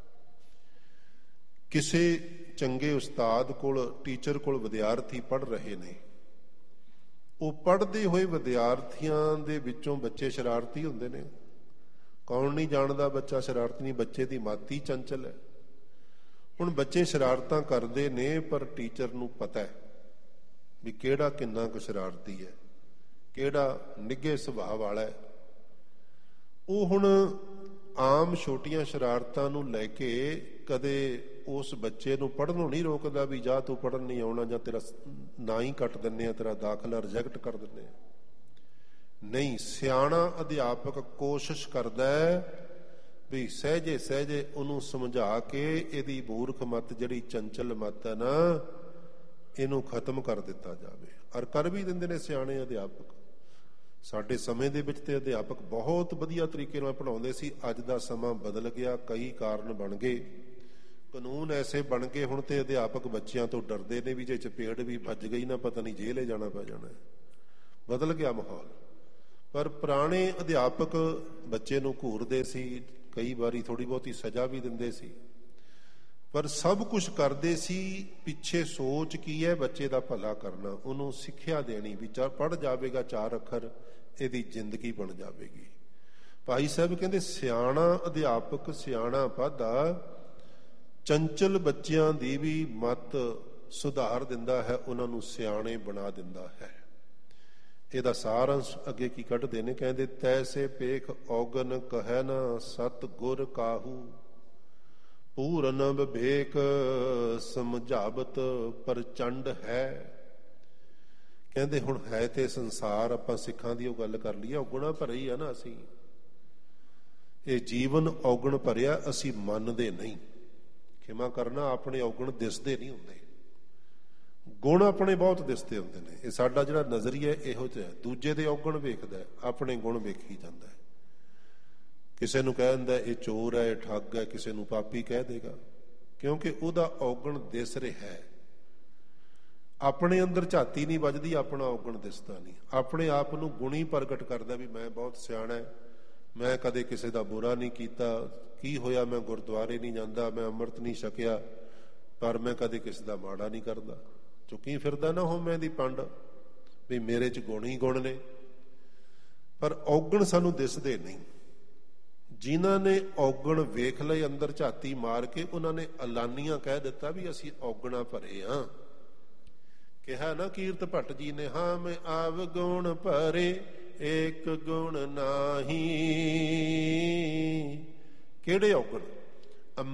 Speaker 1: ਕਿਸੇ ਚੰਗੇ ਉਸਤਾਦ ਕੋਲ, ਟੀਚਰ ਕੋਲ ਵਿਦਿਆਰਥੀ ਪੜ੍ਹ ਰਹੇ ਨੇ, ਉਹ ਪੜ੍ਹਦੇ ਹੋਏ ਵਿਦਿਆਰਥੀਆਂ ਦੇ ਵਿੱਚੋਂ ਬੱਚੇ ਸ਼ਰਾਰਤੀ ਹੁੰਦੇ ਨੇ। ਕੌਣ ਨਹੀਂ ਜਾਣਦਾ ਬੱਚਾ ਸ਼ਰਾਰਤੀ ਨਹੀਂ, ਬੱਚੇ ਦੀ ਮਾਤੀ ਚੰਚਲ ਹੈ। ਹੁਣ ਬੱਚੇ ਸ਼ਰਾਰਤਾਂ ਕਰਦੇ ਨੇ, ਪਰ ਟੀਚਰ ਨੂੰ ਪਤਾ ਹੈ ਵੀ ਕਿਹੜਾ ਕਿੰਨਾ ਕੁ ਸ਼ਰਾਰਤੀ ਹੈ, ਕਿਹੜਾ ਨਿੱਘੇ ਸੁਭਾਅ ਵਾਲਾ ਹੈ। ਉਹ ਹੁਣ ਆਮ ਛੋਟੀਆਂ ਸ਼ਰਾਰਤਾਂ ਨੂੰ ਲੈ ਕੇ ਕਦੇ ਉਸ ਬੱਚੇ ਨੂੰ ਪੜ੍ਹਨੋਂ ਨਹੀਂ ਰੋਕਦਾ ਵੀ ਜਾ ਤੂੰ ਪੜ੍ਹਨ ਨਹੀਂ ਆਉਣਾ, ਜਾਂ ਤੇਰਾ ਨਾ ਹੀ ਕੱਟ ਦਿੰਦੇ ਆ, ਤੇਰਾ ਦਾਖਲਾ ਰਿਜੈਕਟ ਕਰ ਦਿੰਦੇ ਆ। ਨਹੀਂ, ਸਿਆਣਾ ਅਧਿਆਪਕ ਕੋਸ਼ਿਸ਼ ਕਰਦਾ ਵੀ ਸਹਿਜੇ ਸਹਿਜੇ ਉਹਨੂੰ ਸਮਝਾ ਕੇ ਇਹਦੀ ਮੂਰਖ ਮੱਤ, ਜਿਹੜੀ ਚੰਚਲ ਮੱਤ ਹੈ ਨਾ, ਇਹਨੂੰ ਖਤਮ ਕਰ ਦਿੱਤਾ ਜਾਵੇ। ਔਰ ਕਰ ਵੀ ਦਿੰਦੇ ਨੇ ਸਿਆਣੇ ਅਧਿਆਪਕ। ਸਾਡੇ ਸਮੇਂ ਦੇ ਵਿੱਚ ਤੇ ਅਧਿਆਪਕ ਬਹੁਤ ਵਧੀਆ ਤਰੀਕੇ ਨਾਲ ਪੜ੍ਹਾਉਂਦੇ ਸੀ। ਅੱਜ ਦਾ ਸਮਾਂ ਬਦਲ ਗਿਆ, ਕਈ ਕਾਰਨ ਬਣ ਗਏ, ਕਾਨੂੰਨ ਐਸੇ ਬਣ ਗਏ ਹੁਣ ਤੇ ਅਧਿਆਪਕ ਬੱਚਿਆਂ ਤੋਂ ਡਰਦੇ ਨੇ ਵੀ ਜੇ ਚਪੇੜ ਵੀ ਵੱਜ ਗਈ ਨਾ, ਪਤਾ ਨਹੀਂ ਜੇਲ੍ਹ ਜਾਣਾ ਪੈ ਜਾਣਾ। ਬਦਲ ਗਿਆ ਮਾਹੌਲ। ਪਰ ਪੁਰਾਣੇ ਅਧਿਆਪਕ ਬੱਚੇ ਨੂੰ ਘੂਰਦੇ ਸੀ, ਕਈ ਵਾਰੀ ਥੋੜ੍ਹੀ ਬਹੁਤੀ ਸਜ਼ਾ ਵੀ ਦਿੰਦੇ ਸੀ, ਪਰ ਸਭ ਕੁਝ ਕਰਦੇ ਸੀ ਪਿੱਛੇ ਸੋਚ ਕੀ ਹੈ, ਬੱਚੇ ਦਾ ਭਲਾ ਕਰਨਾ, ਉਹਨੂੰ ਸਿੱਖਿਆ ਦੇਣੀ ਵੀ ਚਾ ਪੜ੍ਹ ਜਾਵੇਗਾ ਚਾਰ ਅੱਖਰ, ਇਹਦੀ ਜ਼ਿੰਦਗੀ ਬਣ ਜਾਵੇਗੀ। ਭਾਈ ਸਾਹਿਬ ਕਹਿੰਦੇ ਸਿਆਣਾ ਅਧਿਆਪਕ ਸਿਆਣਾ ਪਾਧਾ ਚੰਚਲ ਬੱਚਿਆਂ ਦੀ ਵੀ ਮਤ ਸੁਧਾਰ ਦਿੰਦਾ ਹੈ, ਉਹਨਾਂ ਨੂੰ ਸਿਆਣੇ ਬਣਾ ਦਿੰਦਾ ਹੈ। ਇਹਦਾ ਸਾਰਾਂਸ਼ ਅੱਗੇ ਕੀ ਕੱਢਦੇ ਨੇ, ਕਹਿੰਦੇ ਤੈਸੇ ਪੇਖ ਔਗਨ ਕਹਿ ਨਾ ਸਤ ਗੁਰ ਕਾਹੂ, ਪੂਰਨ ਵਿਵੇਕ ਸਮਝਾਵਤ ਪ੍ਰਚੰਡ ਹੈ। ਕਹਿੰਦੇ ਹੁਣ ਹੈ ਤੇ ਸੰਸਾਰ, ਆਪਾਂ ਸਿੱਖਾਂ ਦੀ ਉਹ ਗੱਲ ਕਰ ਲਈਏ, ਔਗਣਾ ਭਰੇ ਹੀ ਆ ਨਾ ਅਸੀਂ, ਇਹ ਜੀਵਨ ਔਗਣ ਭਰਿਆ, ਅਸੀਂ ਮੰਨਦੇ ਨਹੀਂ। ਖਿਮਾ ਕਰਨਾ, ਆਪਣੇ ਔਗਣ ਦਿਸਦੇ ਨਹੀਂ ਹੁੰਦੇ, ਗੁਣ ਆਪਣੇ ਬਹੁਤ ਦਿਸਦੇ ਹੁੰਦੇ ਨੇ। ਇਹ ਸਾਡਾ ਜਿਹੜਾ ਨਜ਼ਰੀਆ ਇਹੋ ਜਿਹਾ, ਦੂਜੇ ਦੇ ਔਗਣ ਵੇਖਦਾ, ਆਪਣੇ ਗੁਣ ਵੇਖੀ ਜਾਂਦਾ। ਕਿਸੇ ਨੂੰ ਕਹਿ ਦਿੰਦਾ ਇਹ ਚੋਰ ਹੈ, ਇਹ ਠੱਗ ਹੈ, ਕਿਸੇ ਨੂੰ ਪਾਪੀ ਕਹਿ ਦੇਗਾ, ਕਿਉਂਕਿ ਉਹਦਾ ਔਗਣ ਦਿਸ ਰਿਹਾ ਹੈ। ਆਪਣੇ ਅੰਦਰ ਝਾਤੀ ਨਹੀਂ ਵੱਜਦੀ, ਆਪਣਾ ਔਗਣ ਦਿਸਦਾ ਨਹੀਂ। ਆਪਣੇ ਆਪ ਨੂੰ ਗੁਣੀ ਪ੍ਰਗਟ ਕਰਦਾ ਵੀ ਮੈਂ ਬਹੁਤ ਸਿਆਣਾ, ਮੈਂ ਕਦੇ ਕਿਸੇ ਦਾ ਬੁਰਾ ਨਹੀਂ ਕੀਤਾ, ਕੀ ਹੋਇਆ ਮੈਂ ਗੁਰਦੁਆਰੇ ਨਹੀਂ ਜਾਂਦਾ, ਮੈਂ ਅੰਮ੍ਰਿਤ ਨਹੀਂ ਛਕਿਆ, ਪਰ ਮੈਂ ਕਦੇ ਕਿਸੇ ਦਾ ਮਾੜਾ ਨਹੀਂ ਕਰਦਾ। ਚੁੱਕੀ ਫਿਰਦਾ ਨਾ ਹਉਮੈ ਦੀ ਪੰਡ ਵੀ ਮੇਰੇ 'ਚ ਗੁਣ ਹੀ ਗੁਣ ਨੇ, ਪਰ ਔਗਣ ਸਾਨੂੰ ਦਿਸਦੇ ਨਹੀਂ। ਜਿਨ੍ਹਾਂ ਨੇ ਔਗਣ ਵੇਖ ਲਏ ਅੰਦਰ ਝਾਤੀ ਮਾਰ ਕੇ, ਉਹਨਾਂ ਨੇ ਐਲਾਨੀਆਂ ਕਹਿ ਦਿੱਤਾ ਵੀ ਅਸੀਂ ਔਗਣਾ ਭਰੇ ਹਾਂ। ਕਿਹਾ ਨਾ ਕੀਰਤ ਭੱਟ ਜੀ ਨੇ, ਹਾਂ ਮੈਂ ਆਵ ਗੁਣ ਭਰੇ ਏਕ ਗੁਣ ਨਾਹੀ। ਕਿਹੜੇ ਔਗਣ?